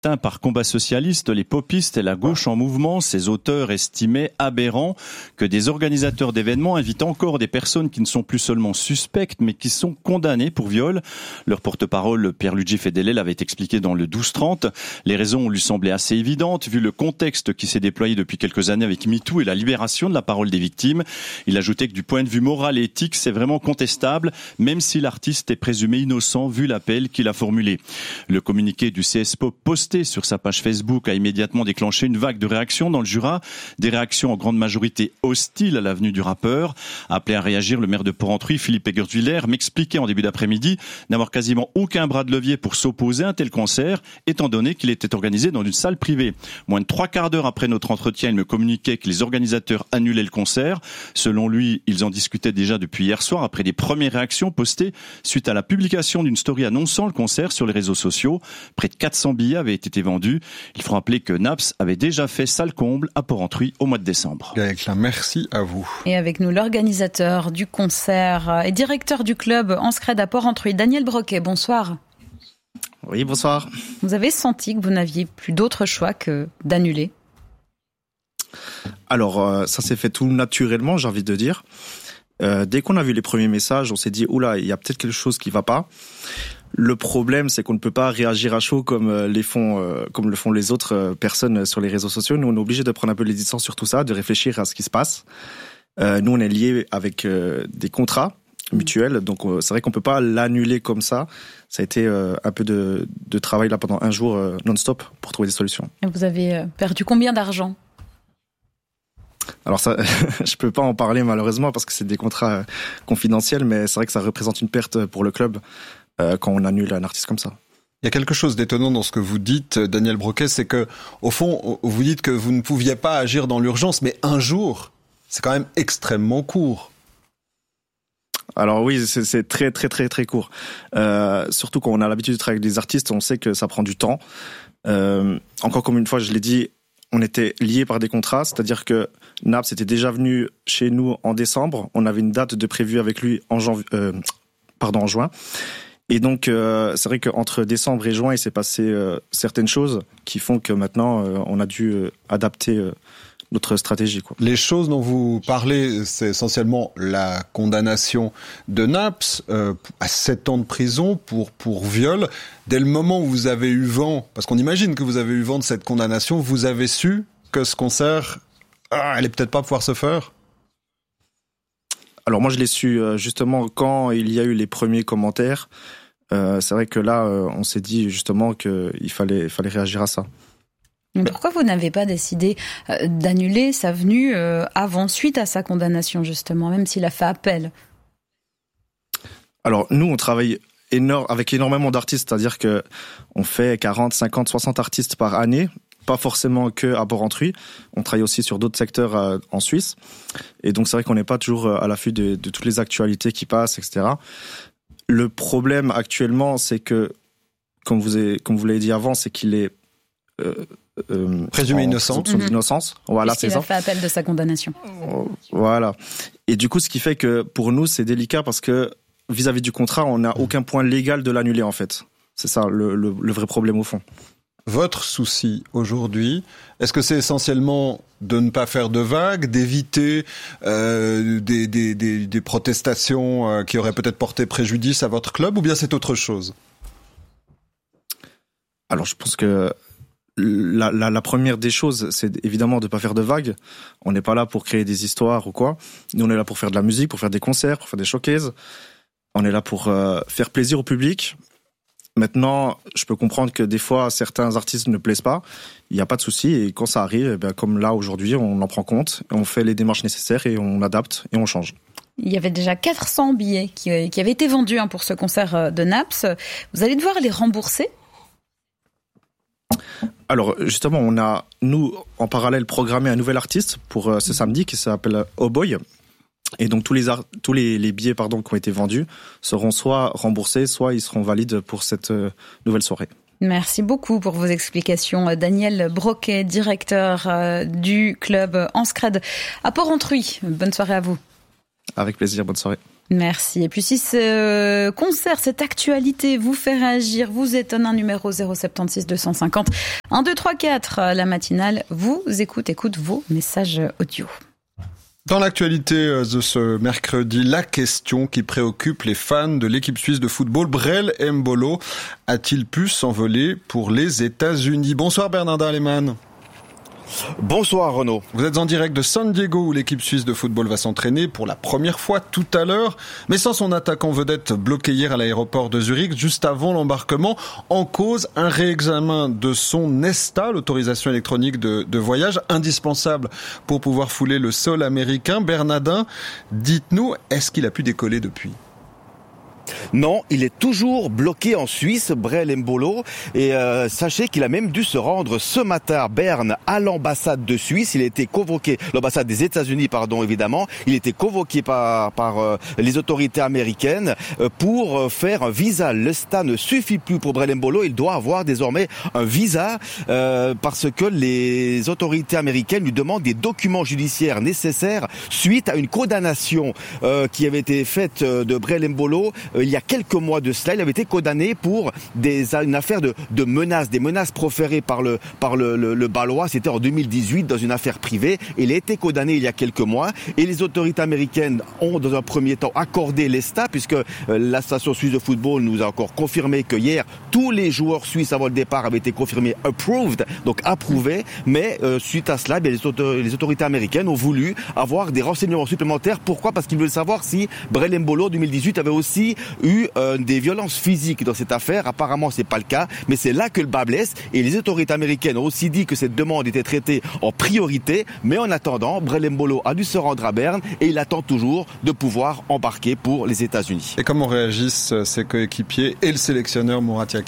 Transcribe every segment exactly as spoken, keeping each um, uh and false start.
Par combat socialiste, les popistes et la gauche en mouvement, ces auteurs estimaient aberrant que des organisateurs d'événements invitent encore des personnes qui ne sont plus seulement suspectes, mais qui sont condamnées pour viol. Leur porte-parole, Pierluigi Fedele, l'avait expliqué dans le douze trente. Les raisons lui semblaient assez évidentes, vu le contexte qui s'est déployé depuis quelques années avec MeToo et la libération de la parole des victimes. Il ajoutait que du point de vue moral et éthique, c'est vraiment contestable, même si l'artiste est présumé innocent, vu l'appel qu'il a formulé. Le communiqué du C S P O posté sur sa page Facebook a immédiatement déclenché une vague de réactions dans le Jura, des réactions en grande majorité hostiles à la venue du rappeur. Appelé à réagir, le maire de Porrentruy, Philippe Egerswiller, m'expliquait en début d'après-midi n'avoir quasiment aucun bras de levier pour s'opposer à un tel concert, étant donné qu'il était organisé dans une salle privée. Moins de trois quarts d'heure après notre entretien, il me communiquait que les organisateurs annulaient le concert. Selon lui, ils en discutaient déjà depuis hier soir, après des premières réactions postées suite à la publication d'une story annonçant le concert sur les réseaux sociaux. Près de quatre cents billets avaient été vendus. Il faut rappeler que Naps avait déjà fait salle comble à Porrentruy au mois de décembre. Merci à vous. Et avec nous, l'organisateur du concert et directeur du club Anscred à Porrentruy, Daniel Broquet. Bonsoir. Oui, bonsoir. Vous avez senti que vous n'aviez plus d'autre choix que d'annuler? Alors, euh, ça s'est fait tout naturellement, j'ai envie de dire. Euh, dès qu'on a vu les premiers messages, on s'est dit, oula, il y a peut-être quelque chose qui va pas. Le problème, c'est qu'on ne peut pas réagir à chaud comme les font, euh, comme le font les autres euh, personnes sur les réseaux sociaux. Nous, on est obligé de prendre un peu les distances sur tout ça, de réfléchir à ce qui se passe. Euh, nous, on est liés avec euh, des contrats mutuels, donc euh, c'est vrai qu'on peut pas l'annuler comme ça. Ça a été euh, un peu de, de travail là pendant un jour euh, non-stop pour trouver des solutions. Et vous avez perdu combien d'argent ? Alors ça, je peux pas en parler malheureusement parce que c'est des contrats euh, confidentiels, mais c'est vrai que ça représente une perte pour le club euh, quand on annule un artiste comme ça. Il y a quelque chose d'étonnant dans ce que vous dites, Daniel Broquet, c'est que, au fond, vous dites que vous ne pouviez pas agir dans l'urgence, mais un jour, c'est quand même extrêmement court. Alors oui, c'est, c'est très très très très court. Euh, surtout quand on a l'habitude de travailler avec des artistes, on sait que ça prend du temps. Euh, encore comme une fois, je l'ai dit, on était liés par des contrats, c'est-à-dire que Naps était déjà venu chez nous en décembre. On avait une date de prévue avec lui en janvier, euh, pardon, en juin. Et donc, euh, c'est vrai qu'entre décembre et juin, il s'est passé euh, certaines choses qui font que maintenant, euh, on a dû euh, adapter euh, notre stratégie, quoi. Les choses dont vous parlez, c'est essentiellement la condamnation de Naps euh, à sept ans de prison pour pour viol. Dès le moment où vous avez eu vent, parce qu'on imagine que vous avez eu vent de cette condamnation, vous avez su que ce concert, ah, allait peut-être pas pouvoir se faire. Alors moi, je l'ai su euh, justement quand il y a eu les premiers commentaires. Euh, c'est vrai que là, euh, on s'est dit justement qu'il fallait, fallait réagir à ça. Pourquoi vous n'avez pas décidé d'annuler sa venue avant, suite à sa condamnation, justement, même s'il a fait appel? Alors, nous, on travaille énorme, avec énormément d'artistes, c'est-à-dire que on fait quarante, cinquante, soixante artistes par année, pas forcément que à Porrentruy. On travaille aussi sur d'autres secteurs euh, en Suisse. Et donc, c'est vrai qu'on n'est pas toujours à l'affût de, de toutes les actualités qui passent, et cetera. Le problème actuellement, c'est que, comme vous, avez, comme vous l'avez dit avant, c'est qu'il est euh, Euh, présumé innocent. Son innocence. Voilà, c'est ça. Il a fait appel de sa condamnation. Voilà. Et du coup, ce qui fait que pour nous, c'est délicat parce que vis-à-vis du contrat, on n'a aucun point légal de l'annuler en fait. C'est ça le, le, le vrai problème au fond. Votre souci aujourd'hui, est-ce que c'est essentiellement de ne pas faire de vagues, d'éviter euh, des, des, des, des protestations euh, qui auraient peut-être porté préjudice à votre club, ou bien c'est autre chose ? Alors, je pense que La, la, la première des choses, c'est évidemment de ne pas faire de vagues. On n'est pas là pour créer des histoires ou quoi. Nous, on est là pour faire de la musique, pour faire des concerts, pour faire des showcases. On est là pour euh, faire plaisir au public. Maintenant, je peux comprendre que des fois, certains artistes ne plaisent pas. Il n'y a pas de souci. Et quand ça arrive, eh bien, comme là, aujourd'hui, on en prend compte. On fait les démarches nécessaires et on adapte et on change. Il y avait déjà quatre cents billets qui, qui avaient été vendus hein, pour ce concert de Naps. Vous allez devoir les rembourser ? Alors justement, on a, nous, en parallèle, programmé un nouvel artiste pour euh, ce samedi qui s'appelle Oh Boy. Et donc tous les, art- tous les, les billets pardon, qui ont été vendus seront soit remboursés, soit ils seront valides pour cette euh, nouvelle soirée. Merci beaucoup pour vos explications. Daniel Broquet, directeur euh, du club Anscred à Porrentruy. Bonne soirée à vous. Avec plaisir, bonne soirée. Merci. Et puis si ce concert, cette actualité vous fait réagir, vous étonne, un numéro zéro sept six deux cent cinquante un deux trois quatre. La matinale vous écoute, écoute vos messages audio. Dans l'actualité de ce mercredi, la question qui préoccupe les fans de l'équipe suisse de football, Brel Embolo a-t-il pu s'envoler pour les États-Unis? Bonsoir Bernardin Lehmann. Bonsoir Renaud. Vous êtes en direct de San Diego où l'équipe suisse de football va s'entraîner pour la première fois tout à l'heure, mais sans son attaquant vedette bloqué hier à l'aéroport de Zurich juste avant l'embarquement. En cause, un réexamen de son ESTA, l'autorisation électronique de, de voyage, indispensable pour pouvoir fouler le sol américain. Bernardin, dites-nous, est-ce qu'il a pu décoller depuis ? Non, il est toujours bloqué en Suisse, Brel Embolo, et euh, sachez qu'il a même dû se rendre ce matin à Berne à l'ambassade de Suisse. Il a été convoqué, l'ambassade des États-Unis, pardon, évidemment. Il a été convoqué par par euh, les autorités américaines euh, pour euh, faire un visa. Le ESTA ne suffit plus pour Brel Embolo. Il doit avoir désormais un visa euh, parce que les autorités américaines lui demandent des documents judiciaires nécessaires suite à une condamnation euh, qui avait été faite de Brel Embolo il y a quelques mois de cela. Il avait été condamné pour des, une affaire de, de menaces, des menaces proférées par le, par le, le, le Balois. C'était en deux mille dix-huit dans une affaire privée. Il a été condamné il y a quelques mois et les autorités américaines ont dans un premier temps accordé l'ESTA puisque euh, l'association suisse de football nous a encore confirmé que hier tous les joueurs suisses avant le départ avaient été confirmés approved, donc approuvés. Mais euh, suite à cela, bien, les, autor- les autorités américaines ont voulu avoir des renseignements supplémentaires. Pourquoi ? Parce qu'ils veulent savoir si Brel Embolo en deux mille dix-huit avait aussi eu euh, des violences physiques dans cette affaire. Apparemment, c'est pas le cas, mais c'est là que le bas blesse. Et les autorités américaines ont aussi dit que cette demande était traitée en priorité. Mais en attendant, Brel Embolo a dû se rendre à Berne et il attend toujours de pouvoir embarquer pour les États-Unis. Et comment réagissent ses coéquipiers et le sélectionneur Murat Yakin ?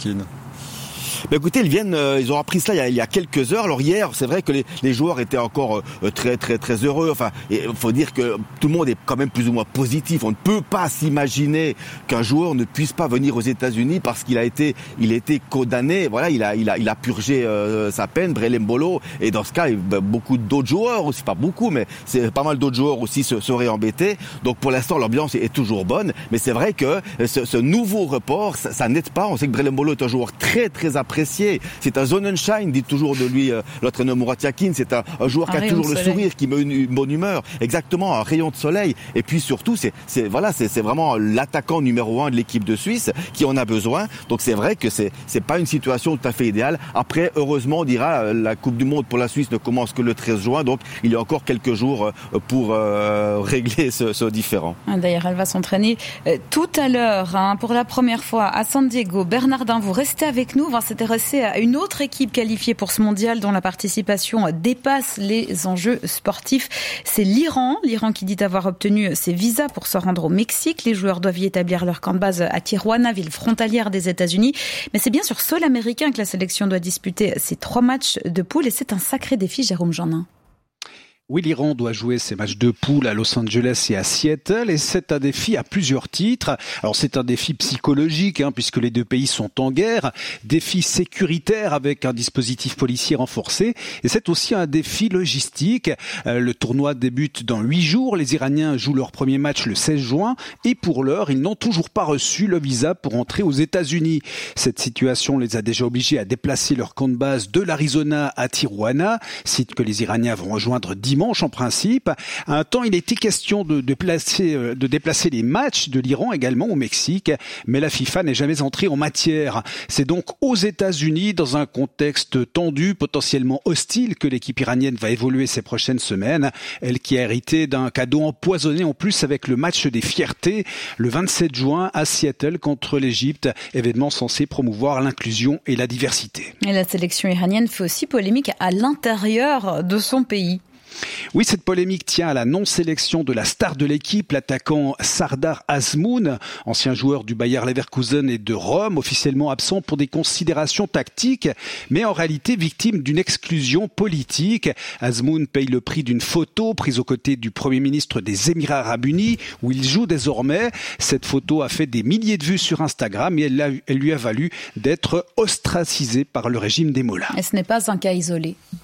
Ben écoutez, ils viennent, euh, ils ont appris cela il y, a, il y a quelques heures. Alors hier, c'est vrai que les, les joueurs étaient encore euh, très très très heureux. Enfin, il faut dire que tout le monde est quand même plus ou moins positif. On ne peut pas s'imaginer qu'un joueur ne puisse pas venir aux États-Unis parce qu'il a été, il a été condamné. Voilà, il a, il a, il a purgé euh, sa peine, Brel Embolo. Et dans ce cas, ben, beaucoup d'autres joueurs aussi, pas beaucoup, mais c'est pas mal d'autres joueurs aussi se, seraient embêtés. Donc pour l'instant, l'ambiance est, est toujours bonne. Mais c'est vrai que ce, ce nouveau report, ça, ça n'aide pas. On sait que Brel Embolo est un joueur très très apprécié. C'est un Sonnenschein, dit toujours de lui euh, l'entraîneur Murat Yakin. C'est un, un joueur un qui a toujours le soleil. Sourire, qui met une, une bonne humeur. Exactement, un rayon de soleil. Et puis surtout, c'est, c'est voilà, c'est, c'est vraiment l'attaquant numéro un de l'équipe de Suisse qui en a besoin. Donc c'est vrai que c'est c'est pas une situation tout à fait idéale. Après, heureusement, on dira la Coupe du Monde pour la Suisse ne commence que le treize juin, donc il y a encore quelques jours pour euh, régler ce, ce différend. D'ailleurs, elle va s'entraîner euh, tout à l'heure hein, pour la première fois à San Diego. Bernardin, vous restez avec nous. On va s'intéresser à une autre équipe qualifiée pour ce mondial dont la participation dépasse les enjeux sportifs. C'est l'Iran. L'Iran qui dit avoir obtenu ses visas pour se rendre au Mexique. Les joueurs doivent y établir leur camp de base à Tijuana, ville frontalière des États-Unis. Mais c'est bien sur sol américain que la sélection doit disputer ses trois matchs de poule et c'est un sacré défi, Jérôme Jeannin. Oui, l'Iran doit jouer ses matchs de poule à Los Angeles et à Seattle et c'est un défi à plusieurs titres. Alors c'est un défi psychologique hein, puisque les deux pays sont en guerre, défi sécuritaire avec un dispositif policier renforcé et c'est aussi un défi logistique. Euh, le tournoi débute dans huit jours, les Iraniens jouent leur premier match le seize juin et pour l'heure, ils n'ont toujours pas reçu le visa pour entrer aux États-Unis. Cette situation les a déjà obligés à déplacer leur camp de base de l'Arizona à Tijuana, site que les Iraniens vont rejoindre dimanche en principe. À un temps, il était question de, de, placer, de déplacer les matchs de l'Iran également au Mexique, mais la FIFA n'est jamais entrée en matière. C'est donc aux États-Unis, dans un contexte tendu, potentiellement hostile, que l'équipe iranienne va évoluer ces prochaines semaines. Elle qui a hérité d'un cadeau empoisonné en plus avec le match des fiertés le vingt-sept juin à Seattle contre l'Égypte, événement censé promouvoir l'inclusion et la diversité. Et la sélection iranienne fait aussi polémique à l'intérieur de son pays. Oui, cette polémique tient à la non-sélection de la star de l'équipe, l'attaquant Sardar Azmoun, ancien joueur du Bayer Leverkusen et de Rome, officiellement absent pour des considérations tactiques, mais en réalité victime d'une exclusion politique. Azmoun paye le prix d'une photo prise aux côtés du Premier ministre des Émirats Arabes Unis, où il joue désormais. Cette photo a fait des milliers de vues sur Instagram et elle, a, elle lui a valu d'être ostracisé par le régime des mollahs. Et ce n'est pas un cas isolé.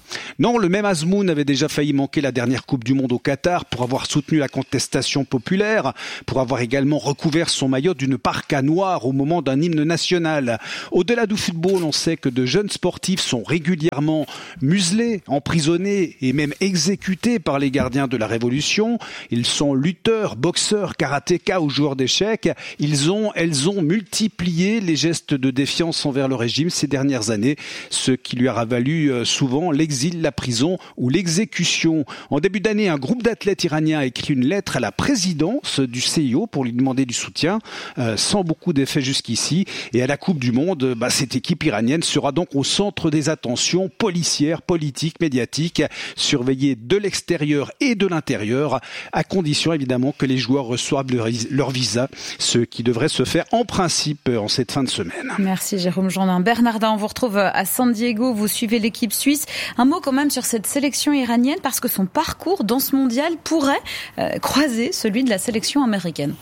Non, le même Azmoun avait déjà failli manquer la dernière Coupe du Monde au Qatar pour avoir soutenu la contestation populaire, pour avoir également recouvert son maillot d'une parka noire au moment d'un hymne national. Au-delà du football, on sait que de jeunes sportifs sont régulièrement muselés, emprisonnés et même exécutés par les gardiens de la Révolution. Ils sont lutteurs, boxeurs, karatékas ou joueurs d'échecs. Ils ont, elles ont multiplié les gestes de défiance envers le régime ces dernières années, ce qui lui a valu souvent l'exil, la prison ou l'exécution. En début d'année, un groupe d'athlètes iraniens a écrit une lettre à la présidence du C I O pour lui demander du soutien, euh, sans beaucoup d'effet jusqu'ici. Et à la Coupe du Monde, bah, cette équipe iranienne sera donc au centre des attentions policières, politiques, médiatiques, surveillée de l'extérieur et de l'intérieur, à condition évidemment que les joueurs reçoivent leur, leur visa, ce qui devrait se faire en principe en cette fin de semaine. Merci Jérôme Gendin. Bernardin, on vous retrouve à San Diego, vous suivez l'équipe suisse. Un mot quand même sur cette sélection iranienne, parce que son parcours dans ce mondial pourrait euh, croiser celui de la sélection américaine.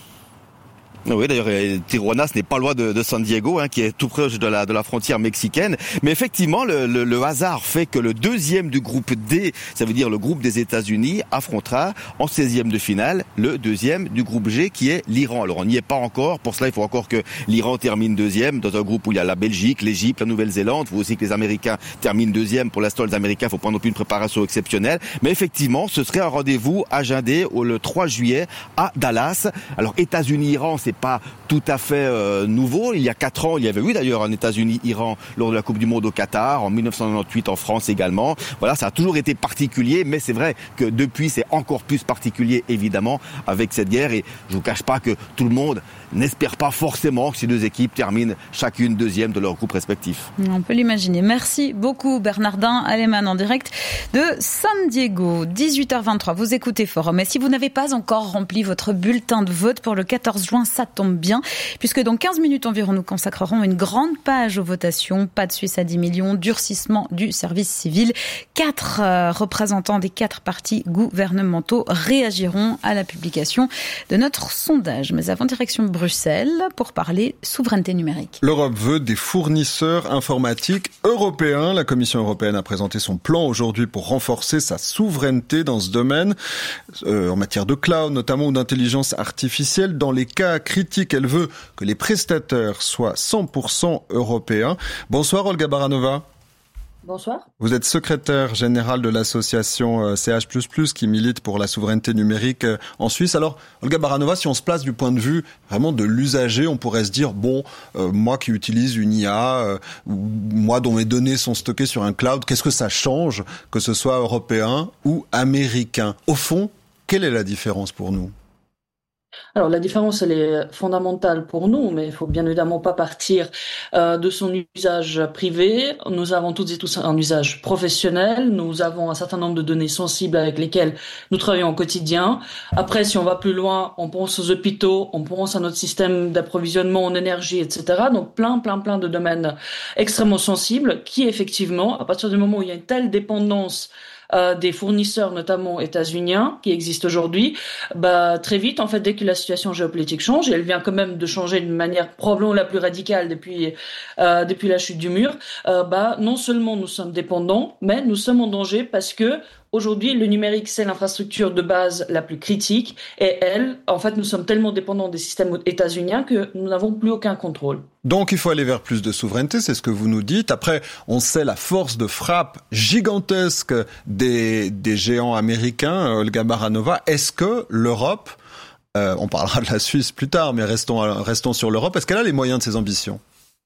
Oui, d'ailleurs, Tijuana, ce n'est pas loin de, de San Diego, hein, qui est tout proche de la, de la frontière mexicaine. Mais effectivement, le, le, le hasard fait que le deuxième du groupe D, ça veut dire le groupe des États-Unis, affrontera en seizième de finale le deuxième du groupe G, qui est l'Iran. Alors, on n'y est pas encore. Pour cela, il faut encore que l'Iran termine deuxième dans un groupe où il y a la Belgique, l'Égypte, la Nouvelle-Zélande. Il faut aussi que les Américains terminent deuxième. Pour l'instant, les Américains, il faut pas non plus une préparation exceptionnelle. Mais effectivement, ce serait un rendez-vous agendé le trois juillet à Dallas. Alors, États-Unis-Iran, c'est pas tout à fait euh, nouveau. Il y a quatre ans, il y avait eu d'ailleurs un États-Unis-Iran lors de la Coupe du Monde au Qatar, en dix-neuf cent quatre-vingt-dix-huit en France également. Voilà, ça a toujours été particulier, mais c'est vrai que depuis, c'est encore plus particulier, évidemment, avec cette guerre. Et je vous cache pas que tout le monde n'espère pas forcément que ces deux équipes terminent chacune deuxième de leur groupe respectif. On peut l'imaginer. Merci beaucoup Bernardin Aleman en direct de San Diego. dix-huit heures vingt-trois, vous écoutez Forum. Et si vous n'avez pas encore rempli votre bulletin de vote pour le quatorze juin, ça tombe bien, puisque dans quinze minutes environ, nous consacrerons une grande page aux votations. Pas de Suisse à dix millions, durcissement du service civil. Quatre euh, représentants des quatre partis gouvernementaux réagiront à la publication de notre sondage. Mais avant, direction Bruxelles pour parler souveraineté numérique. L'Europe veut des fournisseurs informatiques européens. La Commission européenne a présenté son plan aujourd'hui pour renforcer sa souveraineté dans ce domaine, euh, en matière de cloud notamment ou d'intelligence artificielle. Dans les cas critiques, elle veut que les prestataires soient cent pour cent européens. Bonsoir Olga Baranova. Bonsoir. Vous êtes secrétaire générale de l'association C H plus plus qui milite pour la souveraineté numérique en Suisse. Alors, Olga Baranova, si on se place du point de vue vraiment de l'usager, on pourrait se dire, bon, euh, moi qui utilise une I A, euh, ou moi dont mes données sont stockées sur un cloud, qu'est-ce que ça change que ce soit européen ou américain? Au fond, quelle est la différence pour nous? Alors la différence, elle est fondamentale pour nous, mais il faut bien évidemment pas partir euh, de son usage privé. Nous avons toutes et tous un usage professionnel. Nous avons un certain nombre de données sensibles avec lesquelles nous travaillons au quotidien. Après, si on va plus loin, on pense aux hôpitaux, on pense à notre système d'approvisionnement en énergie, et cetera. Donc plein, plein, plein de domaines extrêmement sensibles qui, effectivement, à partir du moment où il y a une telle dépendance Euh, des fournisseurs, notamment états-uniens, qui existent aujourd'hui, bah très vite, en fait, dès que la situation géopolitique change, et elle vient quand même de changer d'une manière probablement la plus radicale depuis euh, depuis la chute du mur, euh, bah non seulement nous sommes dépendants, mais nous sommes en danger parce que aujourd'hui, le numérique, c'est l'infrastructure de base la plus critique, et elle, en fait, nous sommes tellement dépendants des systèmes états-uniens que nous n'avons plus aucun contrôle. Donc il faut aller vers plus de souveraineté, c'est ce que vous nous dites. Après, on sait la force de frappe gigantesque des, des géants américains, Olga Baranova. Est-ce que l'Europe, euh, on parlera de la Suisse plus tard, mais restons, restons sur l'Europe, est-ce qu'elle a les moyens de ses ambitions ?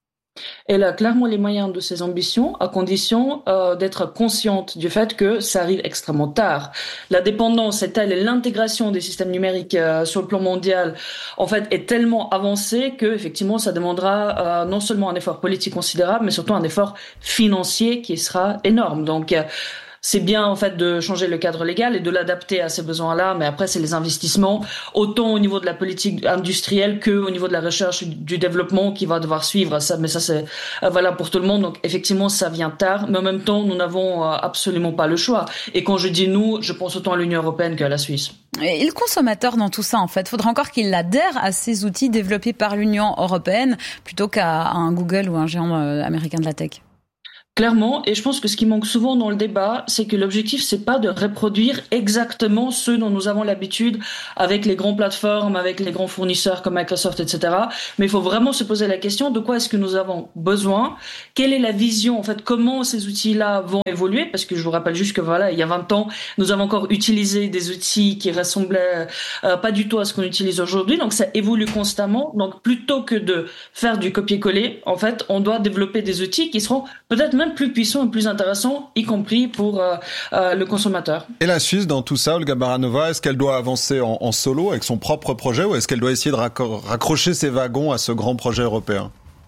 Elle a clairement les moyens de ses ambitions, à condition euh, d'être consciente du fait que ça arrive extrêmement tard. La dépendance est telle et l'intégration des systèmes numériques euh, sur le plan mondial, en fait, est tellement avancée que effectivement, ça demandera euh, non seulement un effort politique considérable, mais surtout un effort financier qui sera énorme. Donc, euh, c'est bien en fait de changer le cadre légal et de l'adapter à ces besoins-là, mais après c'est les investissements, autant au niveau de la politique industrielle que au niveau de la recherche du développement qui va devoir suivre ça. Mais ça c'est euh, valable pour tout le monde. Donc effectivement ça vient tard, mais en même temps nous n'avons euh, absolument pas le choix. Et quand je dis nous, je pense autant à l'Union européenne qu'à la Suisse. Et le consommateur dans tout ça, en fait, faudra encore qu'il adhère à ces outils développés par l'Union européenne plutôt qu'à un Google ou un géant américain de la tech. Clairement, et je pense que ce qui manque souvent dans le débat, c'est que l'objectif, c'est pas de reproduire exactement ce dont nous avons l'habitude avec les grandes plateformes, avec les grands fournisseurs comme Microsoft, et cetera. Mais il faut vraiment se poser la question de quoi est-ce que nous avons besoin, quelle est la vision, en fait, comment ces outils-là vont évoluer, parce que je vous rappelle juste que voilà, il y a vingt ans, nous avons encore utilisé des outils qui ressemblaient euh, pas du tout à ce qu'on utilise aujourd'hui, donc ça évolue constamment. Donc plutôt que de faire du copier-coller, en fait, on doit développer des outils qui seront peut-être même plus puissant et plus intéressant, y compris pour euh, euh, le consommateur. Et la Suisse, dans tout ça, Olga Baranova, est-ce qu'elle doit avancer en, en solo avec son propre projet ou est-ce qu'elle doit essayer de raccro- raccrocher ses wagons à ce grand projet européen ?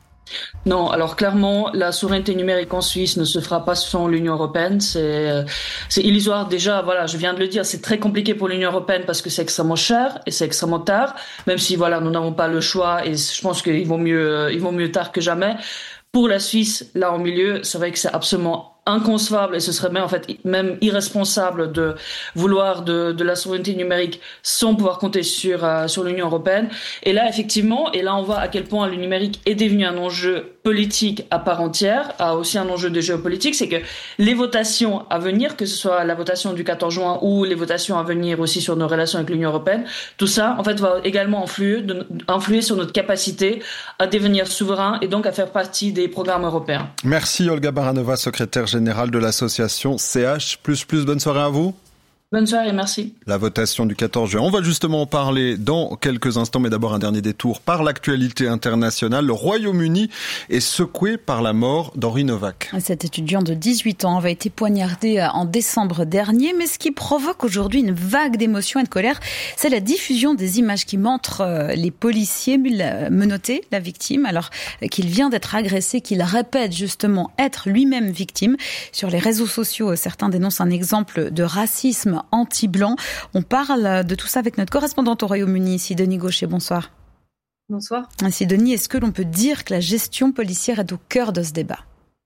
Non, alors clairement, la souveraineté numérique en Suisse ne se fera pas sans l'Union européenne. C'est, c'est illusoire déjà. Voilà, je viens de le dire, c'est très compliqué pour l'Union européenne parce que c'est extrêmement cher et c'est extrêmement tard. Même si voilà, nous n'avons pas le choix et je pense qu'il vaut mieux, il vaut mieux tard que jamais. Pour la Suisse, là au milieu, c'est vrai que c'est absolument inconcevable et ce serait même en fait même irresponsable de vouloir de, de la souveraineté numérique sans pouvoir compter sur euh, sur l'Union européenne. Et là effectivement, et là on voit à quel point le numérique est devenu un enjeu politique à part entière, a aussi un enjeu de géopolitique, c'est que les votations à venir, que ce soit la votation du quatorze juin ou les votations à venir aussi sur nos relations avec l'Union européenne, tout ça en fait va également influer de, influer sur notre capacité à devenir souverain et donc à faire partie des programmes européens. Merci Olga Baranova, secrétaire général de l'association C H plus plus. Bonne soirée à vous. Bonne soirée, merci. La votation du quatorze juin. On va justement en parler dans quelques instants, mais d'abord un dernier détour par l'actualité internationale. Le Royaume-Uni est secoué par la mort d'Henri Novak. Cet étudiant de dix-huit ans avait été poignardé en décembre dernier, mais ce qui provoque aujourd'hui une vague d'émotion et de colère, c'est la diffusion des images qui montrent les policiers menotter la victime, alors qu'il vient d'être agressé, qu'il répète justement être lui-même victime. Sur les réseaux sociaux, certains dénoncent un exemple de racisme anti-blanc. On parle de tout ça avec notre correspondante au Royaume-Uni, Sidonie Gaucher. Bonsoir. Bonsoir. Sidonie, est-ce que l'on peut dire que la gestion policière est au cœur de ce débat ?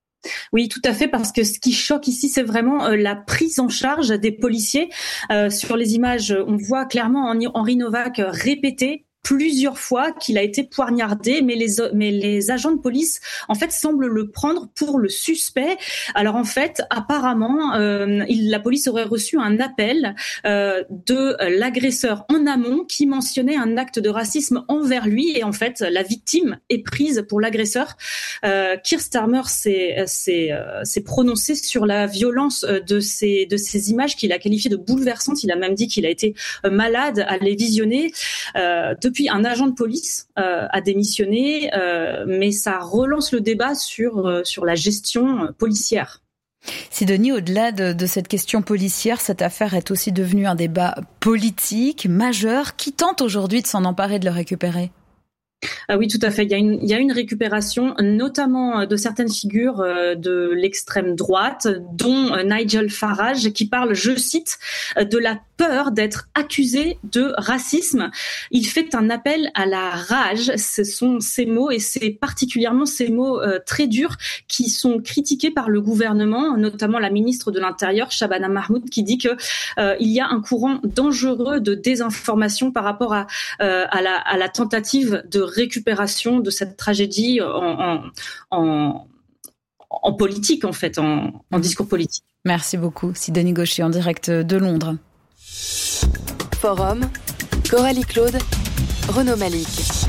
Oui, tout à fait, parce que ce qui choque ici, c'est vraiment euh, la prise en charge des policiers. Euh, sur les images, on voit clairement Henri Novak répéter plusieurs fois qu'il a été poignardé, mais les mais les agents de police en fait semblent le prendre pour le suspect. Alors en fait, apparemment, euh, il, la police aurait reçu un appel euh, de l'agresseur en amont qui mentionnait un acte de racisme envers lui, et en fait, la victime est prise pour l'agresseur. Euh, Keir Starmer s'est s'est euh, s'est prononcé sur la violence de ces de ces images qu'il a qualifiées de bouleversantes. Il a même dit qu'il a été malade à les visionner. Euh, Depuis, un agent de police euh, a démissionné, euh, mais ça relance le débat sur euh, sur la gestion euh, policière. Sidonie, au-delà de, de cette question policière, cette affaire est aussi devenue un débat politique majeur. Qui tente aujourd'hui de s'en emparer, de le récupérer ? Ah oui, tout à fait. Il y a une, il y a une récupération, notamment de certaines figures de l'extrême droite, dont Nigel Farage, qui parle, je cite, de la peur d'être accusé de racisme. Il fait un appel à la rage. Ce sont ces mots, et c'est particulièrement ces mots euh, très durs qui sont critiqués par le gouvernement, notamment la ministre de l'Intérieur, Shabana Mahmoud, qui dit que euh, il y a un courant dangereux de désinformation par rapport à, euh, à, la, à la tentative de récupération de cette tragédie en, en, en, en politique, en fait, en, en discours politique. Merci beaucoup, Sidonie Gaucher, en direct de Londres. Forum, Coralie Claude, Renaud Malik.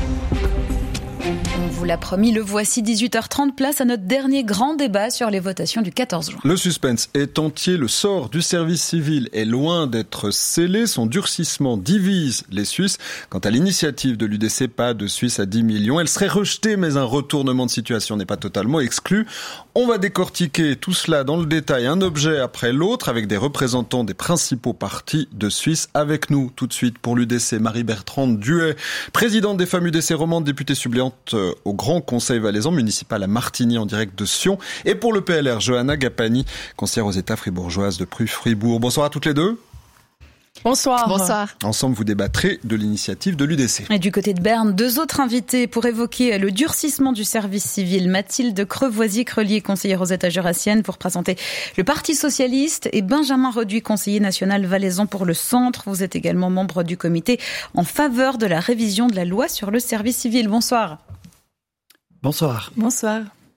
On vous l'a promis, le voici, dix-huit heures trente, place à notre dernier grand débat sur les votations du quatorze juin. Le suspense est entier, le sort du service civil est loin d'être scellé, son durcissement divise les Suisses. Quant à l'initiative de l'U D C, pas de Suisse à dix millions, elle serait rejetée, mais un retournement de situation n'est pas totalement exclu. On va décortiquer tout cela dans le détail, un objet après l'autre, avec des représentants des principaux partis de Suisse. Avec nous, tout de suite, pour l'U D C, Marie-Bertrande Duhay, présidente des femmes U D C romandes, députée suppléante au Grand Conseil valaisan municipal à Martigny en direct de Sion. Et pour le P L R, Johanna Gapani, conseillère aux États fribourgeoises de Pru-Fribourg. Bonsoir à toutes les deux. Bonsoir. Bonsoir. Ensemble, vous débattrez de l'initiative de l'U D C. Et du côté de Berne, deux autres invités pour évoquer le durcissement du service civil. Mathilde Crevoisier-Crelier, conseillère aux États jurassiennes, pour présenter le Parti socialiste, et Benjamin Reduit, conseiller national valaisan pour le Centre. Vous êtes également membre du comité en faveur de la révision de la loi sur le service civil. Bonsoir. Bonsoir. Bonsoir.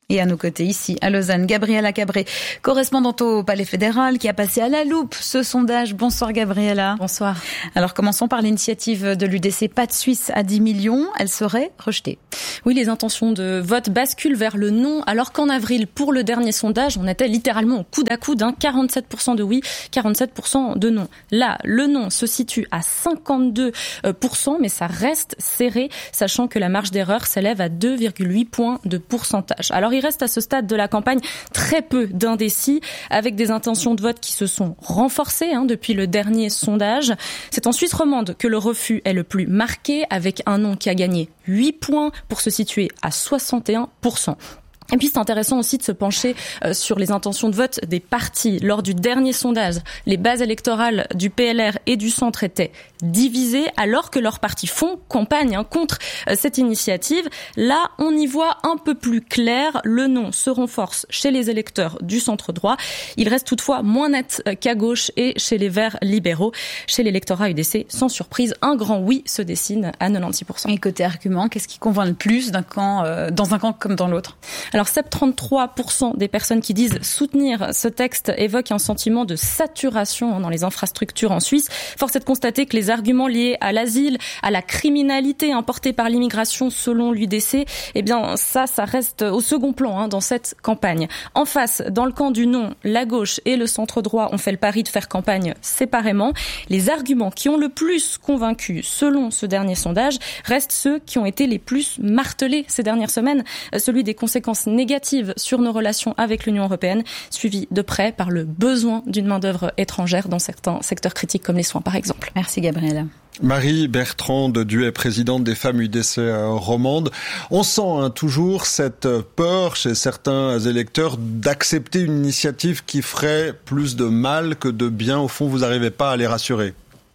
Et à nos côtés, ici, à Lausanne, Gabriela Cabré, correspondante au Palais fédéral, qui a passé à la loupe ce sondage. Bonsoir Gabriela. Bonsoir. Alors commençons par l'initiative de l'U D C Pas de Suisse à dix millions. Elle serait rejetée. Oui, les intentions de vote basculent vers le non, alors qu'en avril, pour le dernier sondage, on était littéralement au coude à coude, hein, quarante-sept pour cent de oui, quarante-sept pour cent de non. Là, le non se situe à cinquante-deux pour cent, mais ça reste serré, sachant que la marge d'erreur s'élève à deux virgule huit points de pourcentage. Alors, il reste à ce stade de la campagne très peu d'indécis, avec des intentions de vote qui se sont renforcées hein, depuis le dernier sondage. C'est en Suisse romande que le refus est le plus marqué, avec un non qui a gagné huit points pour se situer à soixante et un pour cent. Et puis c'est intéressant aussi de se pencher euh, sur les intentions de vote des partis. Lors du dernier sondage, les bases électorales du P L R et du Centre étaient divisées, alors que leurs partis font campagne hein, contre euh, cette initiative. Là, on y voit un peu plus clair. Le non se renforce chez les électeurs du centre droit. Il reste toutefois moins net qu'à gauche et chez les Verts libéraux. Chez l'électorat U D C, sans surprise, un grand oui se dessine à quatre-vingt-dix pour cent. Et côté argument, qu'est-ce qui convainc le plus d'un camp, euh, dans un camp comme dans l'autre ? Alors, trente-trois pour cent des personnes qui disent soutenir ce texte évoquent un sentiment de saturation dans les infrastructures en Suisse. Force est de constater que les arguments liés à l'asile, à la criminalité importée par l'immigration selon l'U D C, eh bien, ça, ça reste au second plan hein, dans cette campagne. En face, dans le camp du non, la gauche et le centre droit ont fait le pari de faire campagne séparément. Les arguments qui ont le plus convaincu, selon ce dernier sondage, restent ceux qui ont été les plus martelés ces dernières semaines, celui des conséquences négatives sur nos relations avec l'Union européenne, suivi de près par le besoin d'une main-d'œuvre étrangère dans certains secteurs critiques comme les soins par exemple. Merci Gabriela. Marie Bertrande Duet, présidente des femmes U D C romandes. On sent hein, toujours cette peur chez certains électeurs d'accepter une initiative qui ferait plus de mal que de bien. Au fond, vous n'arrivez pas à les rassurer.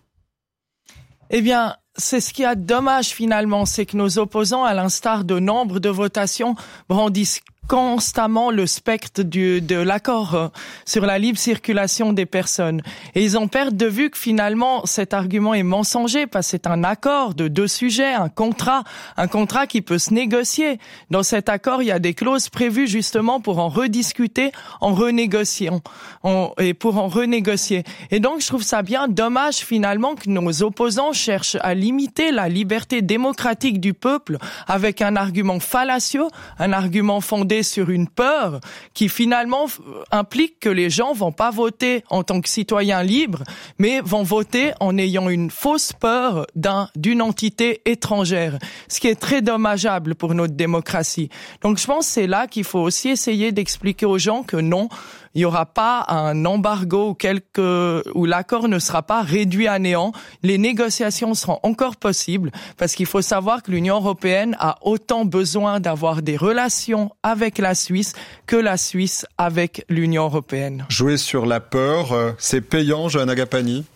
Eh bien, c'est ce qui est dommage finalement, c'est que nos opposants, à l'instar de nombre de votations, brandissent constamment le spectre du, de l'accord sur la libre circulation des personnes. Et ils en perdent de vue que finalement cet argument est mensonger parce que c'est un accord de deux sujets, un contrat, un contrat qui peut se négocier. Dans cet accord, il y a des clauses prévues justement pour en rediscuter, en renégociant, en, et pour en renégocier. Et donc je trouve ça bien dommage finalement que nos opposants cherchent à limiter la liberté démocratique du peuple avec un argument fallacieux, un argument fondé sur une peur qui finalement implique que les gens vont pas voter en tant que citoyens libres, mais vont voter en ayant une fausse peur d'un, d'une entité étrangère, ce qui est très dommageable pour notre démocratie. Donc je pense que c'est là qu'il faut aussi essayer d'expliquer aux gens que non, il n'y aura pas un embargo ou quelque, où l'accord ne sera pas réduit à néant. Les négociations seront encore possibles parce qu'il faut savoir que l'Union européenne a autant besoin d'avoir des relations avec la Suisse que la Suisse avec l'Union européenne. Jouer sur la peur, c'est payant, Johanna Gapani?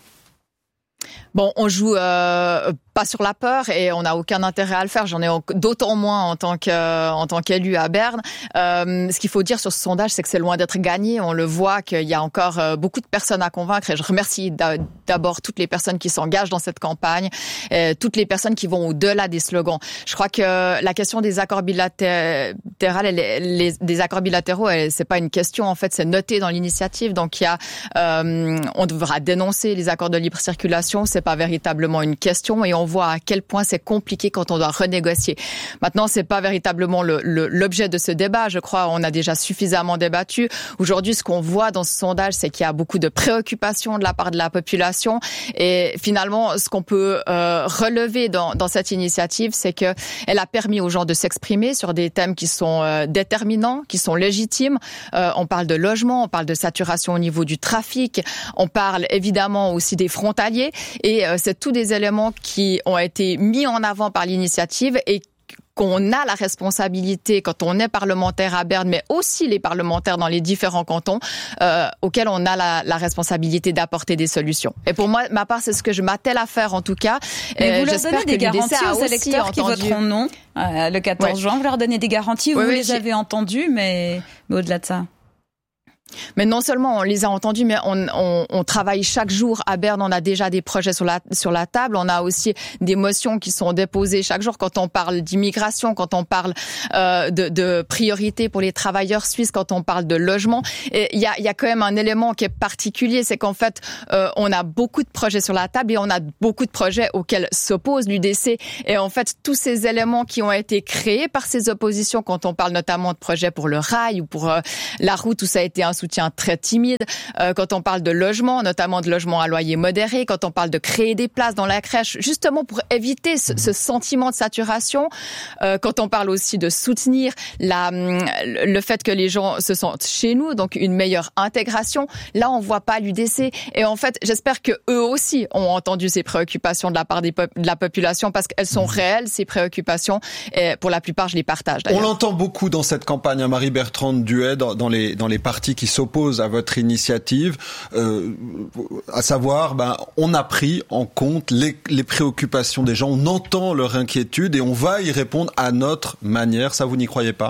Bon, on joue euh, pas sur la peur et on n'a aucun intérêt à le faire. J'en ai d'autant moins en tant que en tant qu'élu à Berne. Euh, ce qu'il faut dire sur ce sondage, c'est que c'est loin d'être gagné. On le voit qu'il y a encore euh, beaucoup de personnes à convaincre. Et je remercie d'abord toutes les personnes qui s'engagent dans cette campagne, et toutes les personnes qui vont au-delà des slogans. Je crois que la question des accords bilatéraux, les, les, des accords bilatéraux, c'est pas une question en fait, c'est noté dans l'initiative. Donc il y a, euh, on devra dénoncer les accords de libre circulation. C'est pas véritablement une question et on voit à quel point c'est compliqué quand on doit renégocier. Maintenant, c'est pas véritablement le, le, l'objet de ce débat. Je crois on a déjà suffisamment débattu. Aujourd'hui, ce qu'on voit dans ce sondage, c'est qu'il y a beaucoup de préoccupations de la part de la population et finalement, ce qu'on peut euh, relever dans, dans cette initiative, c'est que elle a permis aux gens de s'exprimer sur des thèmes qui sont euh, déterminants, qui sont légitimes. Euh, on parle de logement, on parle de saturation au niveau du trafic, on parle évidemment aussi des frontaliers. Et euh, c'est tous des éléments qui ont été mis en avant par l'initiative et qu'on a la responsabilité, quand on est parlementaire à Berne, mais aussi les parlementaires dans les différents cantons, euh, auxquels on a la, la responsabilité d'apporter des solutions. Et pour moi, ma part, c'est ce que je m'attelle à faire en tout cas. Mais vous leur donnez des garanties aux électeurs qui voteront non euh, le quatorze juin. Vous leur donnez des garanties, vous, oui, oui, les avez entendues, mais, mais au-delà de ça. Mais non seulement on les a entendus, mais on, on, on travaille chaque jour à Berne. On a déjà des projets sur la sur la table. On a aussi des motions qui sont déposées chaque jour quand on parle d'immigration, quand on parle euh, de, de priorité pour les travailleurs suisses, quand on parle de logement. Et il y a il y a quand même un élément qui est particulier, c'est qu'en fait euh, on a beaucoup de projets sur la table et on a beaucoup de projets auxquels s'oppose l'U D C. Et en fait tous ces éléments qui ont été créés par ces oppositions, quand on parle notamment de projets pour le rail ou pour euh, la route où ça a été un soutien très timide, euh, quand on parle de logement, notamment de logement à loyer modéré, quand on parle de créer des places dans la crèche, justement pour éviter ce, ce sentiment de saturation, euh, quand on parle aussi de soutenir la, le fait que les gens se sentent chez nous, donc une meilleure intégration, là on voit pas l'U D C. Et en fait, j'espère que eux aussi ont entendu ces préoccupations de la part des pop- de la population, parce qu'elles sont réelles, ces préoccupations, et pour la plupart je les partage d'ailleurs. On l'entend beaucoup dans cette campagne, hein, Marie-Bertrande Duhay, dans, dans les dans les partis qui s'opposent à votre initiative, euh, à savoir, ben, on a pris en compte les, les préoccupations des gens, on entend leur inquiétude et on va y répondre à notre manière. Ça, vous n'y croyez pas ?